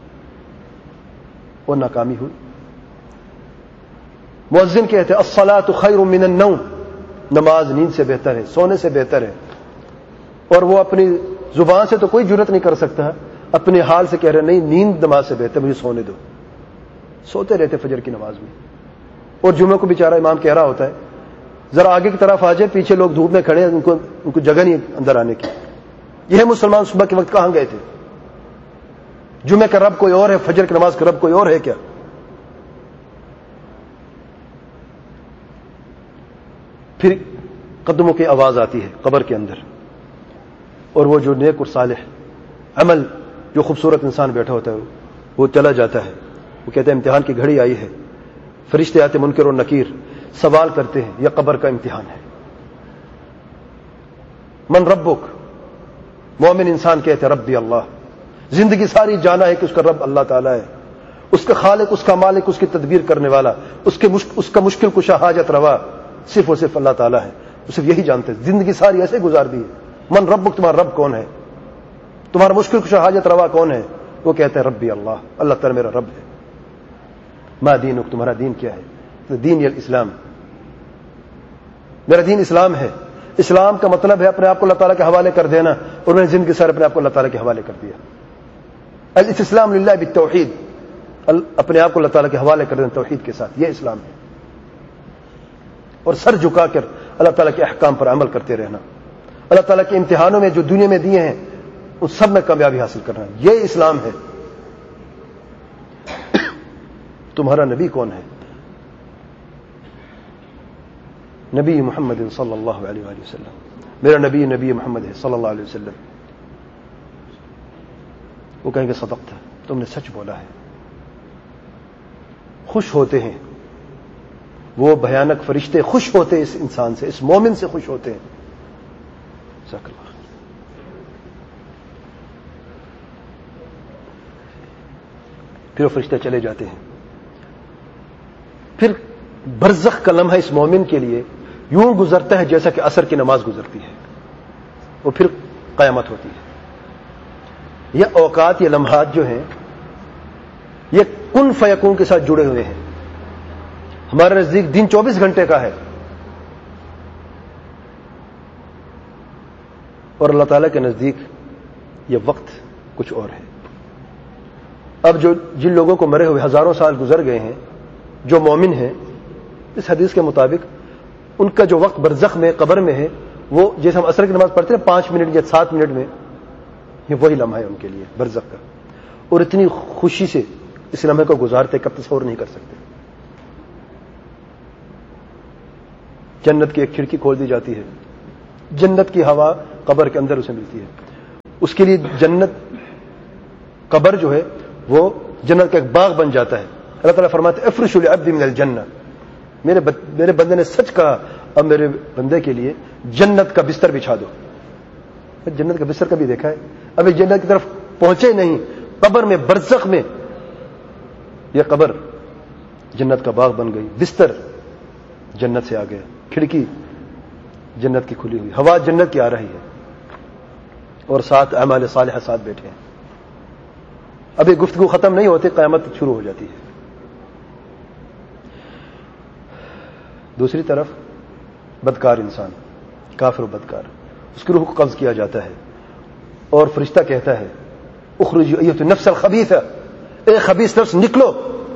اور ناکامی ہوئی. مؤذن کہتے ہیں الصلاۃ خیر من النوم، نماز نیند سے بہتر ہے، سونے سے بہتر ہے. اور وہ اپنی زبان سے تو کوئی جرت نہیں کر سکتا، اپنے حال سے کہہ رہے نہیں نیند نماز سے بہتر، مجھے سونے دو. سوتے رہتے فجر کی نماز میں. اور جمعہ کو بیچارہ امام کہہ رہا ہوتا ہے ذرا آگے کی طرف آ جائے، پیچھے لوگ دھوپ میں کھڑے ہیں، ان کو جگہ نہیں اندر آنے کی. یہ ہے مسلمان صبح کے وقت کہاں گئے تھے؟ جمعہ کا رب کوئی اور ہے، فجر کی نماز کا رب کوئی اور ہے کیا؟ پھر قدموں کی آواز آتی ہے قبر کے اندر، اور وہ جو نیک اور صالح عمل جو خوبصورت انسان بیٹھا ہوتا ہے وہ چلا جاتا ہے. وہ کہتے ہیں امتحان کی گھڑی آئی ہے. فرشتے آتے منکر اور نکیر، سوال کرتے ہیں یہ قبر کا امتحان ہے. من ربک؟ مومن انسان کہتے ہیں ربی اللہ. زندگی ساری جانا ہے کہ اس کا رب اللہ تعالیٰ ہے، اس کا خالق، اس کا مالک، اس کی تدبیر کرنے والا، اس کا مشکل کشا حاجت روا صرف اور صرف اللہ تعالیٰ ہے. صرف یہی جانتے ہیں. زندگی ساری ایسے گزار دی ہے. من ربک، تمہارا رب کون ہے؟ تمہارا مشکل کشا حاجت روا کون ہے؟ وہ کہتے ہیں ربی اللہ، اللہ تعالیٰ میرا رب ہے. ما دینک، تمہارا دین کیا ہے؟ دین الاسلام، میرا دین اسلام ہے. اسلام کا مطلب ہے اپنے آپ کو اللہ تعالیٰ کے حوالے کر دینا، اور میں نے زندگی سارے اپنے آپ کو اللہ تعالیٰ کے حوالے کر دیا. الاستسلام للہ بالتوحید، اپنے آپ کو اللہ تعالیٰ کے حوالے کر دینا توحید کے ساتھ، یہ اسلام ہے. اور سر جھکا کر اللہ تعالیٰ کے احکام پر عمل کرتے رہنا، اللہ تعالیٰ کے امتحانوں میں جو دنیا میں دیے ہیں ان سب میں کامیابی حاصل کرنا، یہ اسلام ہے. تمہارا نبی کون ہے؟ نبی محمد صلی اللہ علیہ وآلہ وسلم. میرا نبی نبی محمد ہے صلی اللہ علیہ وسلم. وہ کہیں گے صدقت، تم نے سچ بولا ہے. خوش ہوتے ہیں وہ بھیانک فرشتے، خوش ہوتے اس انسان سے، اس مومن سے خوش ہوتے ہیں. جزاک اللہ. پھر وہ فرشتے چلے جاتے ہیں. پھر برزخ کا لمحہ اس مومن کے لیے یوں گزرتا ہے جیسا کہ عصر کی نماز گزرتی ہے، اور پھر قیامت ہوتی ہے. یہ اوقات، یہ لمحات جو ہیں یہ کن فیکون کے ساتھ جڑے ہوئے ہیں. ہمارے نزدیک دن 24 گھنٹے کا ہے، اور اللہ تعالیٰ کے نزدیک یہ وقت کچھ اور ہے. اب جن لوگوں کو مرے ہوئے ہزاروں سال گزر گئے ہیں، جو مومن ہیں، اس حدیث کے مطابق ان کا جو وقت برزخ میں، قبر میں ہے، وہ جیسے ہم عصر کی نماز پڑھتے ہیں 5 منٹ یا 7 منٹ میں، یہ وہی لمحہ ہے ان کے لیے برزخ کا. اور اتنی خوشی سے اس لمحے کو گزارتے کہ تصور نہیں کر سکتے. جنت کی ایک کھڑکی کھول دی جاتی ہے، جنت کی ہوا قبر کے اندر اسے ملتی ہے. اس کے لیے جنت قبر جو ہے وہ جنت کا ایک باغ بن جاتا ہے. اللہ تعالیٰ فرماتے ہیں افرشوا لعبدی من الجنہ، میرے بندے نے سچ کہا، اب میرے بندے کے لیے جنت کا بستر بچھا دو. جنت کا بستر کبھی دیکھا ہے؟ ابھی جنت کی طرف پہنچے نہیں. قبر میں، برزخ میں یہ قبر جنت کا باغ بن گئی. بستر جنت سے آ گیا، کھڑکی جنت کی کھلی ہوئی، ہوا جنت کی آ رہی ہے، اور ساتھ اعمال صالحہ ساتھ بیٹھے ہیں. ابھی گفتگو ختم نہیں ہوتی، قیامت شروع ہو جاتی ہے. دوسری طرف بدکار انسان، کافر و بدکار، اس کی روح کو قبض کیا جاتا ہے اور فرشتہ کہتا ہے اخرجوا ایھا النفس الخبیثہ، اے خبیث نفس نکلو،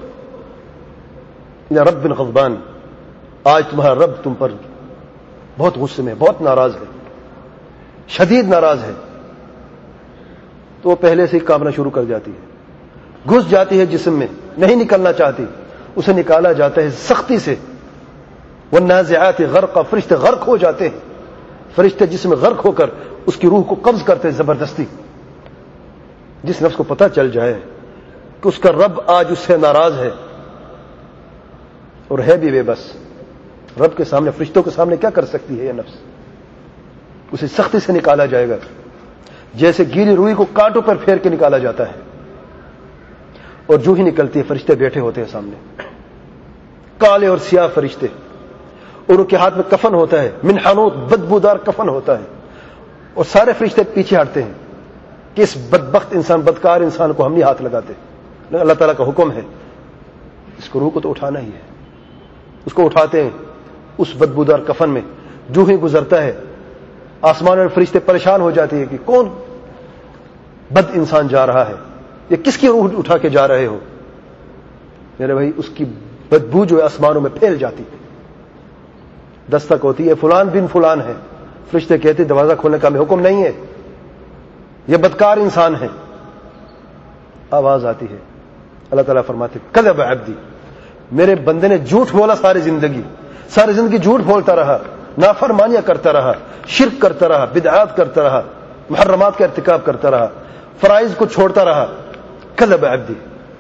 الی رب غضبان، آج تمہارا رب تم پر بہت غصے میں، بہت ناراض ہے، شدید ناراض ہے. تو وہ پہلے سے ہی کامنا شروع کر جاتی ہے، گھس جاتی ہے جسم میں، نہیں نکلنا چاہتی. اسے نکالا جاتا ہے سختی سے. والنازعات غرقا، فرشتے غرق ہو جاتے ہیں. فرشتے جسم میں غرق ہو کر اس کی روح کو قبض کرتے ہیں زبردستی. جس نفس کو پتہ چل جائے کہ اس کا رب آج اس سے ناراض ہے اور ہے بھی بے بس، رب کے سامنے، فرشتوں کے سامنے کیا کر سکتی ہے یہ نفس؟ اسے سختی سے نکالا جائے گا، جیسے گیلی روئی کو کانٹوں پر پھیر کے نکالا جاتا ہے. اور جو ہی نکلتی ہے فرشتے بیٹھے ہوتے ہیں سامنے، کالے اور سیاہ فرشتے، اور ان کے ہاتھ میں کفن ہوتا ہے، من حنوط، بدبودار کفن ہوتا ہے. اور سارے فرشتے پیچھے ہٹتے ہیں کہ اس بدبخت انسان، بدکار انسان کو ہم نہیں ہاتھ لگاتے. اللہ تعالیٰ کا حکم ہے، اس کو روح کو تو اٹھانا ہی ہے. اس کو اٹھاتے ہیں اس بدبودار کفن میں. جو ہی گزرتا ہے آسمان میں فرشتے پریشان ہو جاتے ہیں کہ کون بد انسان جا رہا ہے، یہ کس کی روح اٹھا کے جا رہے ہو؟ میرے بھائی اس کی بدبو جو ہے آسمانوں میں پھیل جاتی ہے، دستک ہوتی ہے، فلان بن فلان ہے. فرشتے کہتے دروازہ کھولنے کا ہمیں حکم نہیں ہے، یہ بدکار انسان ہے. آواز آتی ہے، اللہ تعالیٰ فرماتے کذب عبدی، میرے بندے نے جھوٹ بولا ساری زندگی جھوٹ بولتا رہا، نافرمانیاں کرتا رہا، شرک کرتا رہا، بدعات کرتا رہا، محرمات کا ارتکاب کرتا رہا، فرائض کو چھوڑتا رہا. کذب عبدی،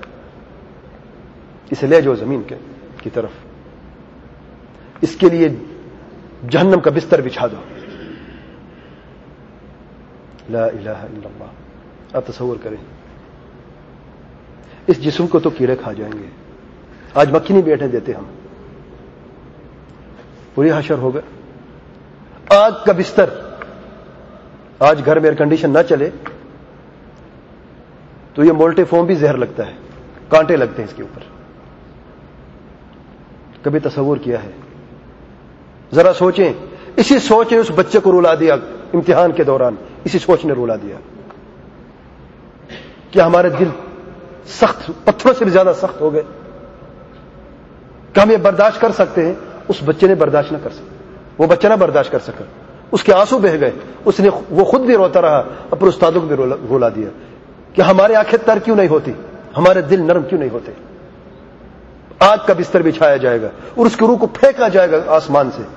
اسے لے جاؤ زمین کی طرف، اس کے لیے جہنم کا بستر بچھا دو. لا الہ الا اللہ. آپ تصور کریں اس جسم کو تو کیڑے کھا جائیں گے، آج مکھی نہیں بیٹھنے دیتے ہم، پوری حشر ہوگا. آگ کا بستر، آج گھر میں ایئر کنڈیشن نہ چلے تو یہ مولٹے فوم بھی زہر لگتا ہے، کانٹے لگتے ہیں اس کے اوپر. کبھی تصور کیا ہے؟ ذرا سوچیں. اسی سوچ نے اس بچے کو رلا دیا امتحان کے دوران، اسی سوچ نے رلا دیا. کیا ہمارے دل سخت، پتھروں سے بھی زیادہ سخت ہو گئے؟ کہ ہم یہ برداشت کر سکتے ہیں؟ اس بچے نے برداشت نہ کر سکا، وہ بچہ نہ برداشت کر سکا، اس کے آنسو بہہ گئے. وہ خود بھی روتا رہا، اپنے استادوں کو بھی رلا دیا کہ ہماری آنکھیں تر کیوں نہیں ہوتی، ہمارے دل نرم کیوں نہیں ہوتے. آگ کا بستر بچھایا جائے گا اور اس کی روح کو پھینکا جائے گا آسمان سے.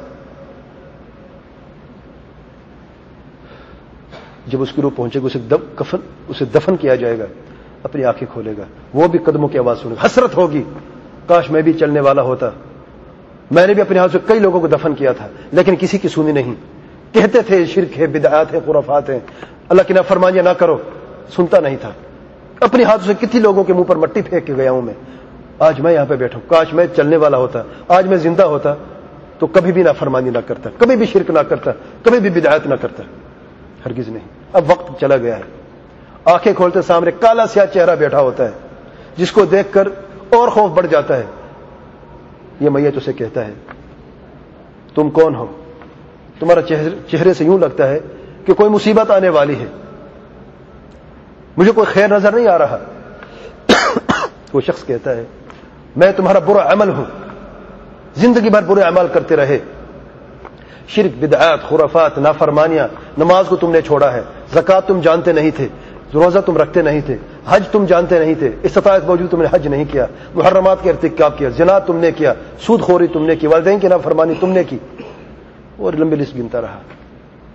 جب اس کی روح پہنچے گا اسے دفن کیا جائے گا، اپنی آنکھیں کھولے گا، وہ بھی قدموں کی آواز سنے گا. حسرت ہوگی، کاش میں بھی چلنے والا ہوتا، میں نے بھی اپنے ہاتھ سے کئی لوگوں کو دفن کیا تھا لیکن کسی کی سنی نہیں. کہتے تھے شرک ہے، بدعات ہے، خرافات ہیں، اللہ کی نافرمانیاں نہ کرو، سنتا نہیں تھا. اپنے ہاتھوں سے کتنی لوگوں کے منہ پر مٹی پھینک کے گیا ہوں میں. آج میں یہاں پہ بیٹھا ہوں، کاش میں چلنے والا ہوتا، آج میں زندہ ہوتا تو کبھی بھی نافرمانی نہ کرتا، کبھی بھی شرک نہ کرتا، کبھی بھی بدعات نہ کرتا. ہرگز نہیں. اب وقت چلا گیا ہے. آنکھیں کھولتے سامنے کالا سیاہ چہرہ بیٹھا ہوتا ہے جس کو دیکھ کر اور خوف بڑھ جاتا ہے. یہ میت اسے کہتا ہے تم کون ہو؟ تمہارا چہرے سے یوں لگتا ہے کہ کوئی مصیبت آنے والی ہے، مجھے کوئی خیر نظر نہیں آ رہا. وہ شخص کہتا ہے میں تمہارا برا عمل ہوں، زندگی بھر برے عمل کرتے رہے، شرک، بدعات، خرافات، نافرمانیاں. نماز کو تم نے چھوڑا ہے، زکوٰۃ تم جانتے نہیں تھے، روزہ تم رکھتے نہیں تھے، حج تم جانتے نہیں تھے، استطاعت موجود تم نے حج نہیں کیا، محرمات کے ارتکاب کیا، زنا تم نے کیا، سود خوری تم نے کی، والدین کی نافرمانی تم نے کی، اور لمبی لسٹ گنتا رہا.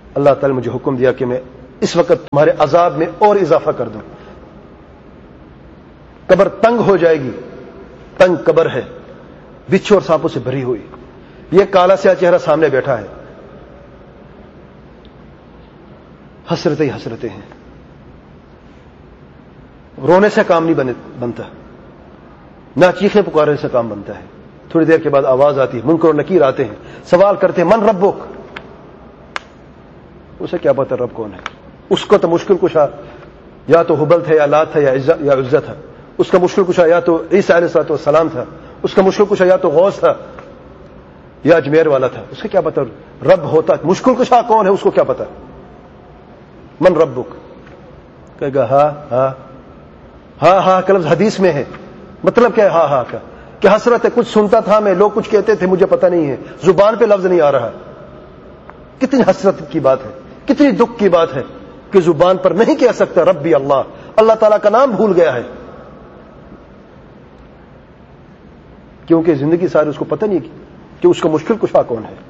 اللہ تعالی نے مجھے حکم دیا کہ میں اس وقت تمہارے عذاب میں اور اضافہ کر دوں. قبر تنگ ہو جائے گی، تنگ قبر ہے، بچھو اور سانپوں سے بھری ہوئی. یہ کالا سیاہ چہرہ سامنے بیٹھا ہے، حسرتیں ہی حسرتیں ہیں. رونے سے کام نہیں بنتا، نہ چیخیں پکارنے سے کام بنتا ہے. تھوڑی دیر کے بعد آواز آتی ہے، منکر اور نکیر آتے ہیں، سوال کرتے ہیں من ربک. اسے کیا پتا رب کون ہے؟ اس کو تو مشکل کشا یا تو حبل تھا یا لات تھا یا عزت تھا. اس کا مشکل کشا یا تو عیسیٰ علیہ السلام تھا. اس کا مشکل کشا یا تو غوث تھا یا اجمیر والا تھا. اسے کیا پتا رب ہوتا؟ مشکل کشا کون ہے اس کو کیا پتا؟ من ربک کہے گا ہاں ہاں ہاں ہاں کا لفظ حدیث میں ہے. مطلب کیا ہے ہاں ہاں کا؟ کہ حسرت ہے، کچھ سنتا تھا میں، لوگ کچھ کہتے تھے، مجھے پتہ نہیں ہے، زبان پہ لفظ نہیں آ رہا. کتنی حسرت کی بات ہے، کتنی دکھ کی بات ہے کہ زبان پر نہیں کہہ سکتا ربی اللہ، اللہ تعالیٰ کا نام بھول گیا ہے. کیونکہ زندگی ساری اس کو پتہ نہیں کہ اس کا مشکل کشا کون ہے.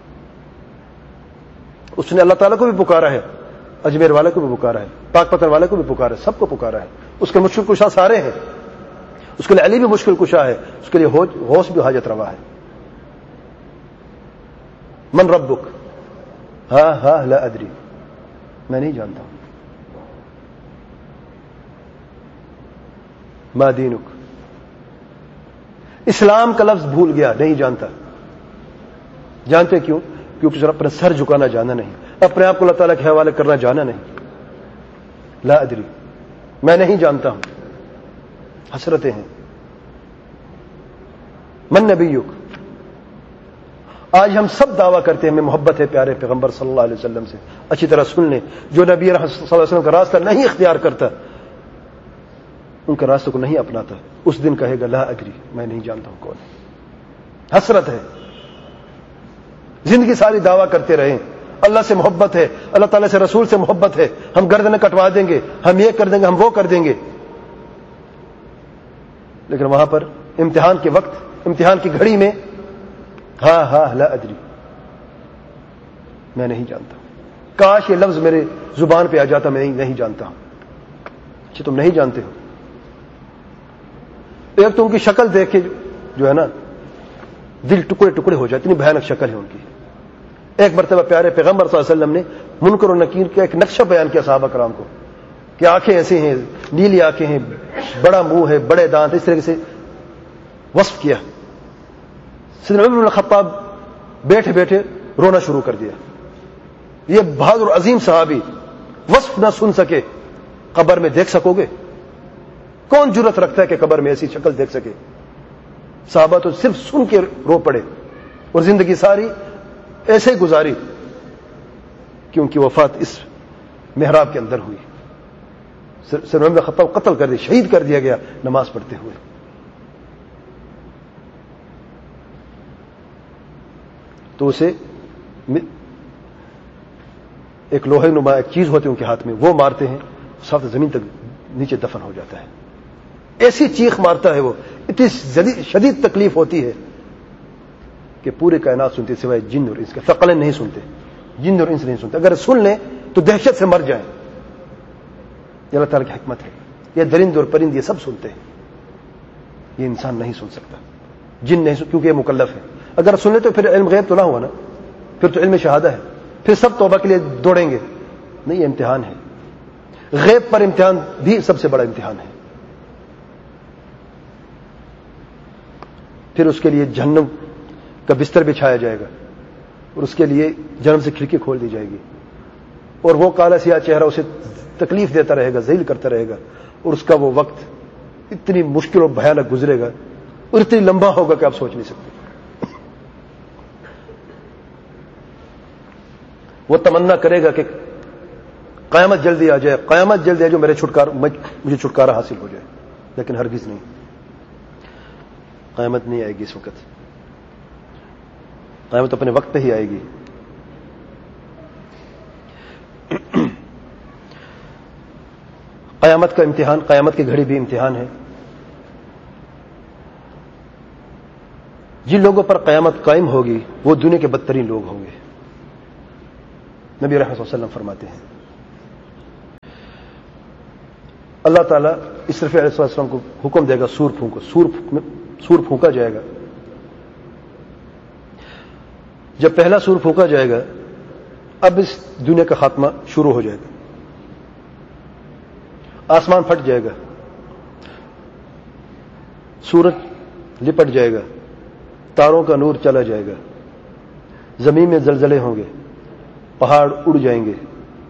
اس نے اللہ تعالیٰ کو بھی پکارا ہے، اجمیر والے کو بھی پکارا ہے، پاک پتن والے کو بھی پکارا ہے، سب کو پکارا ہے. اس کے مشکل کشا سارے ہیں. اس کے لیے علی بھی مشکل کشا ہے، اس کے لیے غوث بھی حاجت روا ہے. من ربک؟ ہاں ہاں لا ادری، میں نہیں جانتا ہوں. ما دینک؟ اسلام کا لفظ بھول گیا، نہیں جانتا. جانتے کیوں؟ کیونکہ اپنا سر جھکانا جانا نہیں، اپنے آپ کو اللہ تعالیٰ کے حوالے کرنا جانا نہیں. لا ادری، میں نہیں جانتا ہوں. حسرتیں ہیں. من نبیک؟ آج ہم سب دعویٰ کرتے ہیں ہمیں محبت ہے پیارے پیغمبر صلی اللہ علیہ وسلم سے. اچھی طرح سن لیں، جو نبی رحمت صلی اللہ علیہ وسلم کا راستہ نہیں اختیار کرتا، ان کا راستہ کو نہیں اپناتا، اس دن کہے گا لا ادری، میں نہیں جانتا ہوں کون ہے. حسرت ہے. زندگی ساری دعویٰ کرتے رہیں اللہ سے محبت ہے، اللہ تعالیٰ سے رسول سے محبت ہے، ہم گردنیں کٹوا دیں گے، ہم یہ کر دیں گے، ہم وہ کر دیں گے. لیکن وہاں پر امتحان کے وقت، امتحان کی گھڑی میں ہاں ہاں لا ادری، میں نہیں جانتا. کاش یہ لفظ میرے زبان پہ آ جاتا، میں نہیں جانتا ہوں. اچھا تم نہیں جانتے ہو. ایک تو ان کی شکل دیکھ کے جو ہے نا دل ٹکڑے ٹکڑے ہو جائے، اتنی بھیانک شکل ہے ان کی. ایک مرتبہ پیارے پیغمبر صلی اللہ علیہ وسلم نے منکر و نکیر کا ایک نقشہ بیان کیا صحابہ کرام کو کہ آنکھیں ایسی ہیں، نیلی آنکھیں ہیں، بڑا منہ ہے، بڑے دانت، اس طریقے سے وصف کیا. سیدنا عمر بن الخطاب بیٹھے بیٹھے رونا شروع کر دیا. یہ بہادر عظیم صحابی وصف نہ سن سکے، قبر میں دیکھ سکو گے؟ کون جرت رکھتا ہے کہ قبر میں ایسی شکل دیکھ سکے؟ صحابہ تو صرف سن کے رو پڑے اور زندگی ساری ایسے گزاری کہ ان کی وفات اس محراب کے اندر ہوئی. سیدنا عمر بن الخطاب قتل کر دیا، شہید کر دیا گیا نماز پڑھتے ہوئے. تو اسے ایک لوہے نما ایک چیز ہوتی ہے ان کے ہاتھ میں، وہ مارتے ہیں، ساتھ زمین تک نیچے دفن ہو جاتا ہے. ایسی چیخ مارتا ہے وہ، اتنی شدید تکلیف ہوتی ہے کہ پورے کائنات سنتے سوائے جن اور انس کے. ثقلین نہیں سنتے، جن اور انس نہیں سنتے. اگر سن لیں تو دہشت سے مر جائیں. یہ اللہ تعالیٰ کی حکمت ہے. یہ درند اور پرند یہ سب سنتے ہیں، یہ انسان نہیں سن سکتا، جن نہیں کیونکہ یہ مکلف ہے. اگر سن لیں تو پھر علم غیب تو نہ ہوا نا، پھر تو علم شہادہ ہے، پھر سب توبہ کے لیے دوڑیں گے. نہیں، یہ امتحان ہے. غیب پر امتحان بھی سب سے بڑا امتحان ہے. پھر اس کے لیے جہنم کا بستر بچھایا جائے گا اور اس کے لیے جہنم سے کھڑکی کھول دی جائے گی، اور وہ کالا سیاہ چہرہ اسے تکلیف دیتا رہے گا، ذلیل کرتا رہے گا. اور اس کا وہ وقت اتنی مشکل اور بھیانک گزرے گا اور اتنی لمبا ہوگا کہ آپ سوچ نہیں سکتے. وہ تمنا کرے گا کہ قیامت جلدی آ جائے، قیامت جلدی آ جائے، مجھے چھٹکارا حاصل ہو جائے. لیکن ہرگز نہیں، قیامت نہیں آئے گی اس وقت. قیامت اپنے وقت پہ ہی آئے گی. قیامت کا امتحان، قیامت کی گھڑی بھی امتحان ہے. جن لوگوں پر قیامت قائم ہوگی وہ دنیا کے بدترین لوگ ہوں گے. نبی رحمت صلی اللہ علیہ وسلم فرماتے ہیں اللہ تعالیٰ اسرافیل علیہ السلام کو حکم دے گا سور پھونکو، سور پھونکا جائے گا. جب پہلا سور پھونکا جائے گا اب اس دنیا کا خاتمہ شروع ہو جائے گا. آسمان پھٹ جائے گا، سورج لپٹ جائے گا، تاروں کا نور چلا جائے گا، زمین میں زلزلے ہوں گے، پہاڑ اڑ جائیں گے،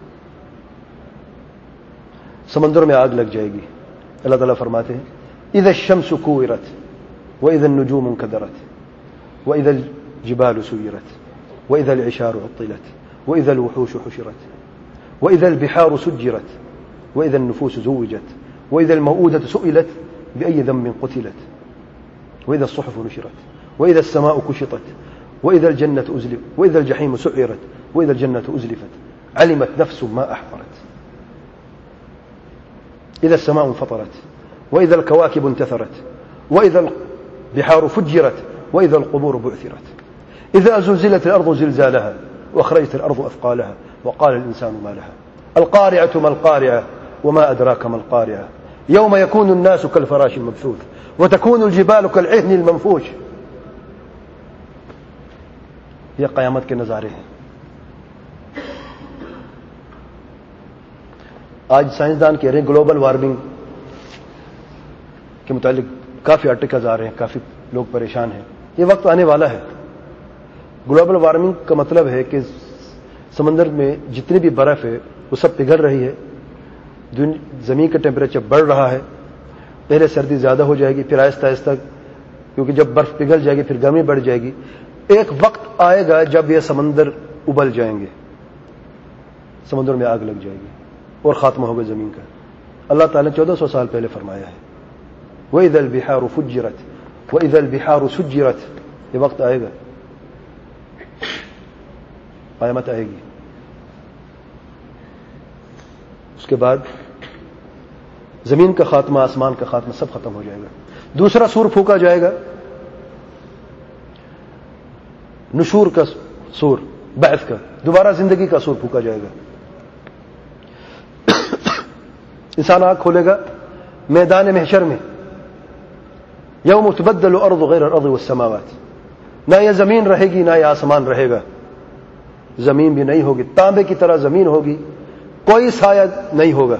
سمندر میں آگ لگ جائے گی. اللہ تعالیٰ فرماتے ہیں اذا الشمس كورت واذا النجوم انكدرت واذا الجبال سيرت واذا العشار عطلت واذا الوحوش حشرت واذا البحار سجرت واذا النفوس زوجت واذا الموءودة سئلت بأي ذنب قتلت واذا الصحف نشرت واذا السماء كشطت واذا الجنة أزلفت واذا الجحيم سعرت واذا الجنة أزلفت علمت نفس ما أحضرت إذا السماء انفطرت وإذا الكواكب انتثرت وإذا البحار فجرت وإذا القبور بعثرت إذا زلزلت الأرض زلزالها وأخرجت الأرض أثقالها وقال الإنسان ما لها القارعة ما القارعة وما أدراك ما القارعة يوم يكون الناس كالفراش المبثوث وتكون الجبال كالعهن المنفوش. یہ قیامت کے نظارے ہیں. آج سائنسدان کہہ رہے ہیں گلوبل وارمنگ کے متعلق کافی آرٹیکلز آ رہے ہیں، کافی لوگ پریشان ہیں. یہ وقت آنے والا ہے. گلوبل وارمنگ کا مطلب ہے کہ سمندر میں جتنی بھی برف ہے وہ سب پگھل رہی ہے، زمین کا ٹیمپریچر بڑھ رہا ہے. پہلے سردی زیادہ ہو جائے گی، پھر آہستہ آہستہ کیونکہ جب برف پگھل جائے گی پھر گرمی بڑھ جائے گی. ایک وقت آئے گا جب یہ سمندر ابل جائیں گے، سمندر میں آگ لگ جائے گی اور خاتمہ ہوگا زمین کا. اللہ تعالیٰ نے 1400 سال پہلے فرمایا ہے وَإِذَا الْبِحَارُ فُجِّرَتْ وَإِذَا الْبِحَارُ سُجِّرَتْ. یہ وقت آئے گا، قیامت آئے گی. اس کے بعد زمین کا خاتمہ، آسمان کا خاتمہ سب ختم ہو جائے گا. دوسرا سور پھونکا جائے گا، نشور کا سور، بعث کا، دوبارہ زندگی کا سور پھونکا جائے گا. انسان آنکھ کھولے گا میدان محشر میں، یوم تبدل الارض غیر الارض والسماوات. نہ یہ زمین رہے گی نہ یہ آسمان رہے گا. زمین بھی نہیں ہوگی، تانبے کی طرح زمین ہوگی، کوئی سایہ نہیں ہوگا،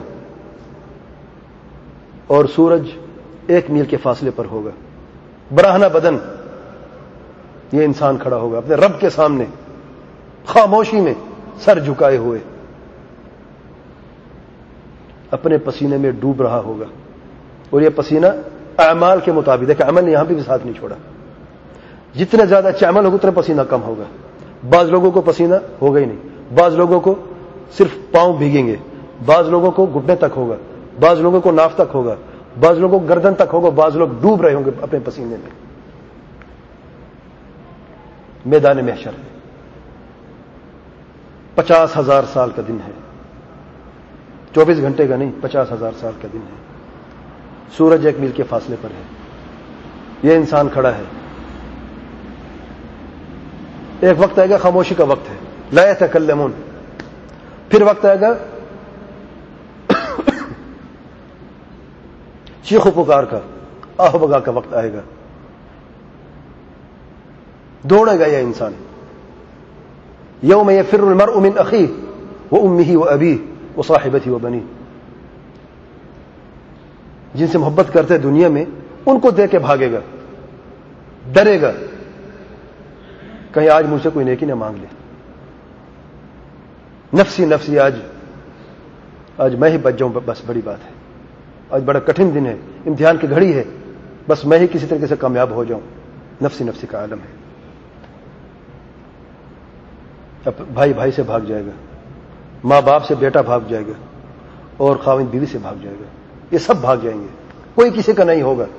اور سورج 1 میل کے فاصلے پر ہوگا. براہنہ بدن یہ انسان کھڑا ہوگا اپنے رب کے سامنے، خاموشی میں سر جھکائے ہوئے، اپنے پسینے میں ڈوب رہا ہوگا. اور یہ پسینہ اعمال کے مطابق ہے کہ عمل نے یہاں پہ بھی ساتھ نہیں چھوڑا. جتنے زیادہ اچھے عمل ہوگا اتنا پسینہ کم ہوگا. بعض لوگوں کو پسینہ ہوگا ہی نہیں، بعض لوگوں کو صرف پاؤں بھیگیں گے، بعض لوگوں کو گھٹنے تک ہوگا، بعض لوگوں کو ناف تک ہوگا، بعض لوگوں کو گردن تک ہوگا، بعض لوگ ڈوب رہے ہوں گے اپنے پسینے میں. میدان محشر 50,000 سال کا دن ہے، 24 گھنٹے کا نہیں، 50,000 سال کا دن ہے. سورج 1 میل کے فاصلے پر ہے، یہ انسان کھڑا ہے. ایک وقت آئے گا خاموشی کا وقت ہے، لا يتکلمون. پھر وقت آئے گا چیخ و پکار کا، آہ بگا کا وقت آئے گا. دوڑے گا یہ انسان. یوم یفر المرء من اخیہ وامہ وابیہ وصاحبتہ وبنیہ. جن سے محبت کرتے دنیا میں ان کو دیکھ کے بھاگے گا، ڈرے گا کہیں آج مجھ سے کوئی نیکی نہ مانگ لے. نفسی نفسی، آج میں ہی بچ جاؤں، بس بڑی بات ہے. آج بڑا کٹھن دن ہے، امتحان کی گھڑی ہے، بس میں ہی کسی طریقے سے کامیاب ہو جاؤں. نفسی نفسی کا عالم ہے. اب بھائی بھائی سے بھاگ جائے گا، ماں باپ سے بیٹا بھاگ جائے گا، اور خاوند بیوی سے بھاگ جائے گا. یہ سب بھاگ جائیں گے، کوئی کسی کا نہیں ہوگا.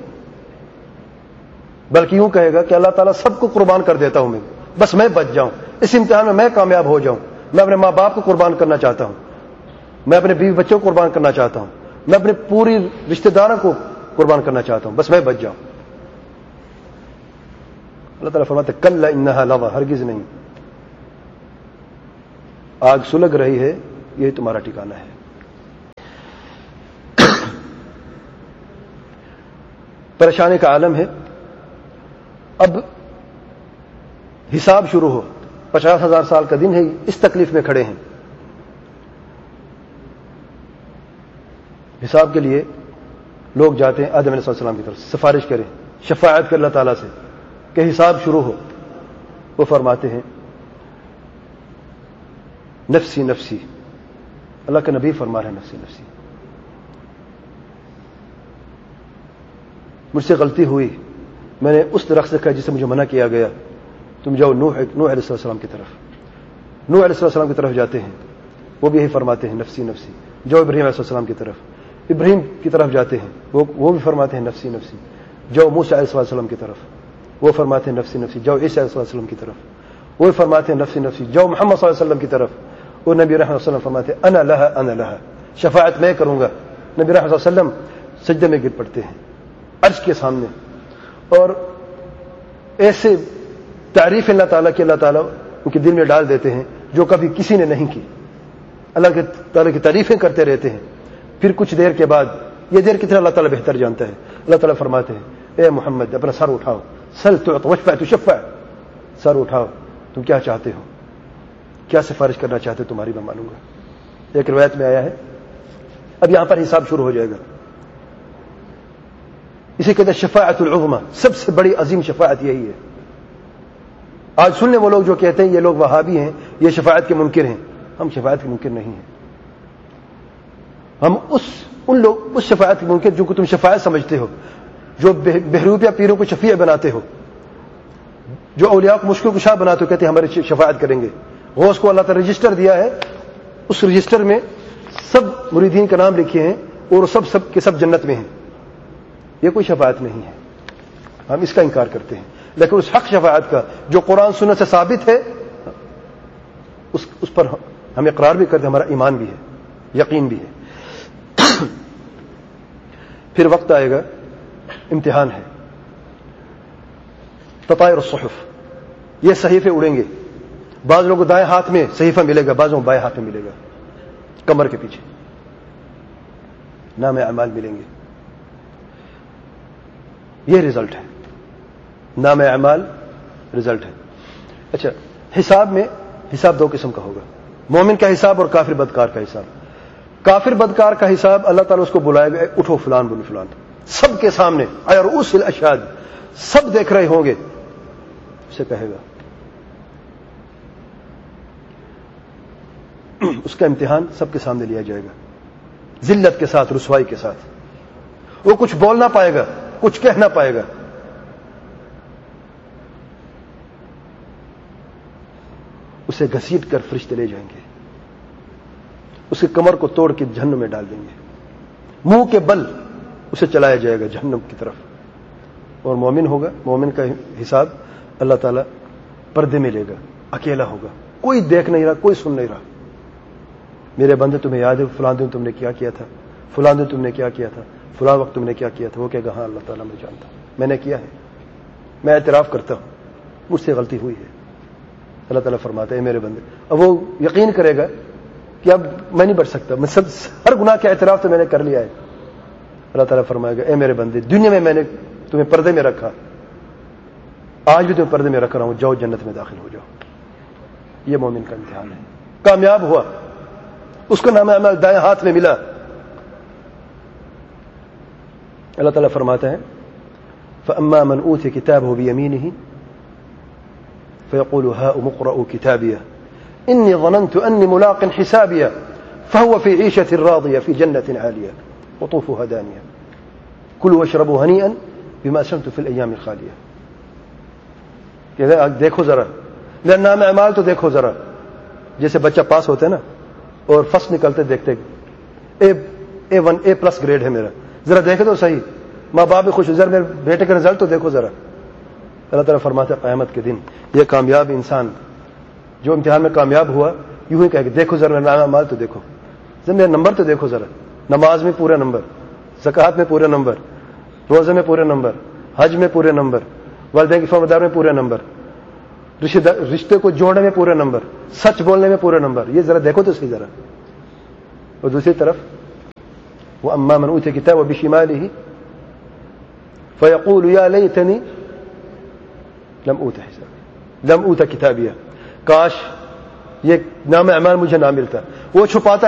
بلکہ یوں کہے گا کہ اللہ تعالیٰ سب کو قربان کر دیتا ہوں میں، بس میں بچ جاؤں، اس امتحان میں کامیاب ہو جاؤں. میں اپنے ماں باپ کو قربان کرنا چاہتا ہوں، میں اپنے بیوی بچوں کو قربان کرنا چاہتا ہوں، میں اپنے پوری رشتہ داروں کو قربان کرنا چاہتا ہوں، بس میں بچ جاؤں. اللہ تعالیٰ فرماتے کلا انہا لظیٰ، ہرگز نہیں. آگ سلگ رہی ہے، یہی تمہارا ٹھکانہ ہے۔ پریشانی کا عالم ہے۔ اب حساب شروع ہو، 50,000 سال کا دن ہے، اس تکلیف میں کھڑے ہیں۔ حساب کے لیے لوگ جاتے ہیں آدم علیہ السلام کی طرف، سفارش کریں، شفاعت کر اللہ تعالیٰ سے کہ حساب شروع ہو۔ وہ فرماتے ہیں نفسی نفسی، اللہ کے نبی فرما رہے ہیں نفسی نفسی، مجھ سے غلطی ہوئی، میں نے اس درخت سے کھا جسے مجھے منع کیا گیا، تم جاؤ نوح علیہ السلام کی طرف۔ نوح علیہ السلام کی طرف جاتے ہیں، وہ بھی یہی فرماتے ہیں نفسی نفسی۔ جاؤ ابراہیم علیہ السلام کی طرف، ابراہیم کی طرف جاتے ہیں، وہ بھی فرماتے ہیں نفسی نفسی۔ جاؤ موسیٰ علیہ السلام کی طرف، وہ فرماتے ہیں نفسی نفسی۔ جاؤ عیسیٰ علیہ السلام کی طرف، وہ فرماتے ہیں نفسی نفسی۔ جاؤ محمد صلی اللہ علیہ وسلم کی طرف، وہ نبی رحمۃ اللہ علیہ وسلم فرماتے ہیں انا لہا انا لہا، شفاعت میں کروں گا۔ نبی رحمۃ اللہ علیہ وسلم سجدے میں گر پڑتے ہیں عرش کے سامنے، اور ایسے تعریف اللہ تعالیٰ کی اللہ تعالیٰ ان کے دل میں ڈال دیتے ہیں جو کبھی کسی نے نہیں کی۔ اللہ کے تعالیٰ کی تعریفیں کرتے رہتے ہیں۔ پھر کچھ دیر کے بعد، یہ دیر کتنا اللہ تعالیٰ بہتر جانتا ہے، اللہ تعالیٰ فرماتے ہیں اے محمد اپنا سر اٹھاؤ، سل تعط واشفع تشفع، سر اٹھاؤ، تم کیا چاہتے ہو، کیا سفارش کرنا چاہتے ہو، تمہاری میں مانوں گا۔ ایک روایت میں آیا ہے اب یہاں پر حساب شروع ہو جائے گا۔ اسے کہتے ہیں شفاعت العظمی، سب سے بڑی عظیم شفاعت یہی ہے۔ آج سننے وہ لوگ جو کہتے ہیں یہ لوگ وہابی ہیں، یہ شفاعت کے منکر ہیں، ہم شفاعت کے منکر نہیں ہیں۔ ہم اس شفاعت کے منکر جو کہ تم شفاعت سمجھتے ہو، جو بہروپیہ پیروں کو شفیع بناتے ہو، جو اولیاء کو مشکل کشا بناتے ہو، کہتے ہیں ہماری شفاعت کریں گے۔ غوث کو اللہ تعالی رجسٹر دیا ہے، اس رجسٹر میں سب مریدین کا نام لکھے ہیں اور سب کے سب جنت میں ہیں۔ یہ کوئی شفاعت نہیں ہے، ہم اس کا انکار کرتے ہیں۔ لیکن اس حق شفاعت کا جو قرآن سنت سے ثابت ہے، اس پر ہم اقرار بھی کرتے ہیں، ہمارا ایمان بھی ہے، یقین بھی ہے۔ پھر وقت آئے گا، امتحان ہے، تطائر الصحف، یہ صحیفے اڑیں گے۔ بعض لوگوں کو دائیں ہاتھ میں صحیفہ ملے گا، بعضوں کو بائیں ہاتھ میں ملے گا، کمر کے پیچھے نام اعمال ملیں گے۔ یہ رزلٹ ہے، نام اعمال رزلٹ ہے۔ اچھا، حساب دو قسم کا ہوگا، مومن کا حساب اور کافر بدکار کا حساب۔ کافر بدکار کا حساب اللہ تعالیٰ اس کو بلائے گا، اٹھو فلان بن فلان، سب کے سامنے، رؤوس الاشہاد، سب دیکھ رہے ہوں گے، اسے کہے گا۔ اس کا امتحان سب کے سامنے لیا جائے گا، ذلت کے ساتھ، رسوائی کے ساتھ۔ وہ کچھ بول نہ پائے گا، کچھ کہہ نہ پائے گا۔ اسے گھسیٹ کر فرشتے لے جائیں گے، اس کی کمر کو توڑ کے جہنم میں ڈال دیں گے، منہ کے بل اسے چلایا جائے گا جہنم کی طرف۔ اور مومن ہوگا، مومن کا حساب اللہ تعالیٰ پردے میں لے گا، اکیلا ہوگا، کوئی دیکھ نہیں رہا، کوئی سن نہیں رہا۔ میرے بندے تمہیں یاد ہے فلاں دن تم نے کیا کیا تھا، فلاں دن تم نے کیا کیا تھا، فلاں وقت تم نے کیا کیا تھا۔ وہ کہے گا ہاں اللہ تعالیٰ میں جانتا ہوں، میں نے کیا ہے، میں اعتراف کرتا ہوں، مجھ سے غلطی ہوئی ہے۔ اللہ تعالیٰ فرماتا ہے میرے بندے، اب وہ یقین کرے گا کہ اب میں نہیں بچ سکتا، میں ہر گناہ کا اعتراف تو میں نے کر لیا ہے۔ اللہ تعالیٰ فرمائے گا اے میرے بندے، دنیا میں نے تمہیں پردے میں رکھا، آج بھی تمہیں پردے میں رکھ رہا ہوں، جاؤ جنت میں داخل ہو جاؤ۔ یہ مومن کا امتحان ہے، کامیاب ہوا، اس کو نام اعمال دائیں ہاتھ میں ملا۔ اللہ تعالیٰ فرماتا ہے فَأَمَّا مَنْ أُوتِيَ كِتَابَهُ بِيَمِينِهِ فَيَقُولُ هَاؤُمُ اقْرَءُوا كِتَابِيَهْ إِنِّي ظَنَنْتُ أَنِّي مُلَاقٍ حِسَابِيَهْ فَهُوَ فِي عِيشَةٍ رَاضِيَةٍ فِي جَنَّةٍ عَالِيَةٍ قُطُوفُهَا دَانِيَةٌ كُلُوا وَاشْرَبُوا هَنِيئًا بِمَا أَسْلَفْتُمْ فِي الْأَيَّامِ الْخَالِيَةِ۔ کہ دیکھو ذرا، میرا نام اعمال تو دیکھو ذرا، جیسے بچہ پاس ہوتا ہے نا اور فرسٹ نکلتے دیکھتے A1 A+ گریڈ ہے میرا، ذرا دیکھے تو صحیح، ماں باپ بھی خوش ہو، ذرا میرے بیٹے کا رزلٹ تو دیکھو ذرا۔ اللہ تعالیٰ فرماتا ہے قیامت کے دن یہ کامیاب انسان جو امتحان میں کامیاب ہوا یوں ہی کہے گا دیکھو ذرا میرا نام اعمال تو دیکھو، ذرا میرا نمبر تو دیکھو ذرا، نماز میں پورا نمبر، زکوٰۃ میں پورا نمبر، روزے میں پورے نمبر، حج میں پورے نمبر، والدین کی فرمانبرداری میں پورے نمبر، رشتے کو جوڑنے میں پورا نمبر, سچ بولنے میں پورا نمبر. یہ ذرا دیکھو تو صحیح ذرا. اور دوسری طرف وَأَمَّا مَنْ أُوتِيَ كِتَابَهُ بِشِمَالِهِ فَيَقُولُ يَا لَيْتَنِي لَمْ أُوتَ حِسَابِيَهْ لَمْ أُوتَ كِتَابِيَهْ, کاش یہ نام اعمال مجھے نہ ملتا. وہ چھپاتا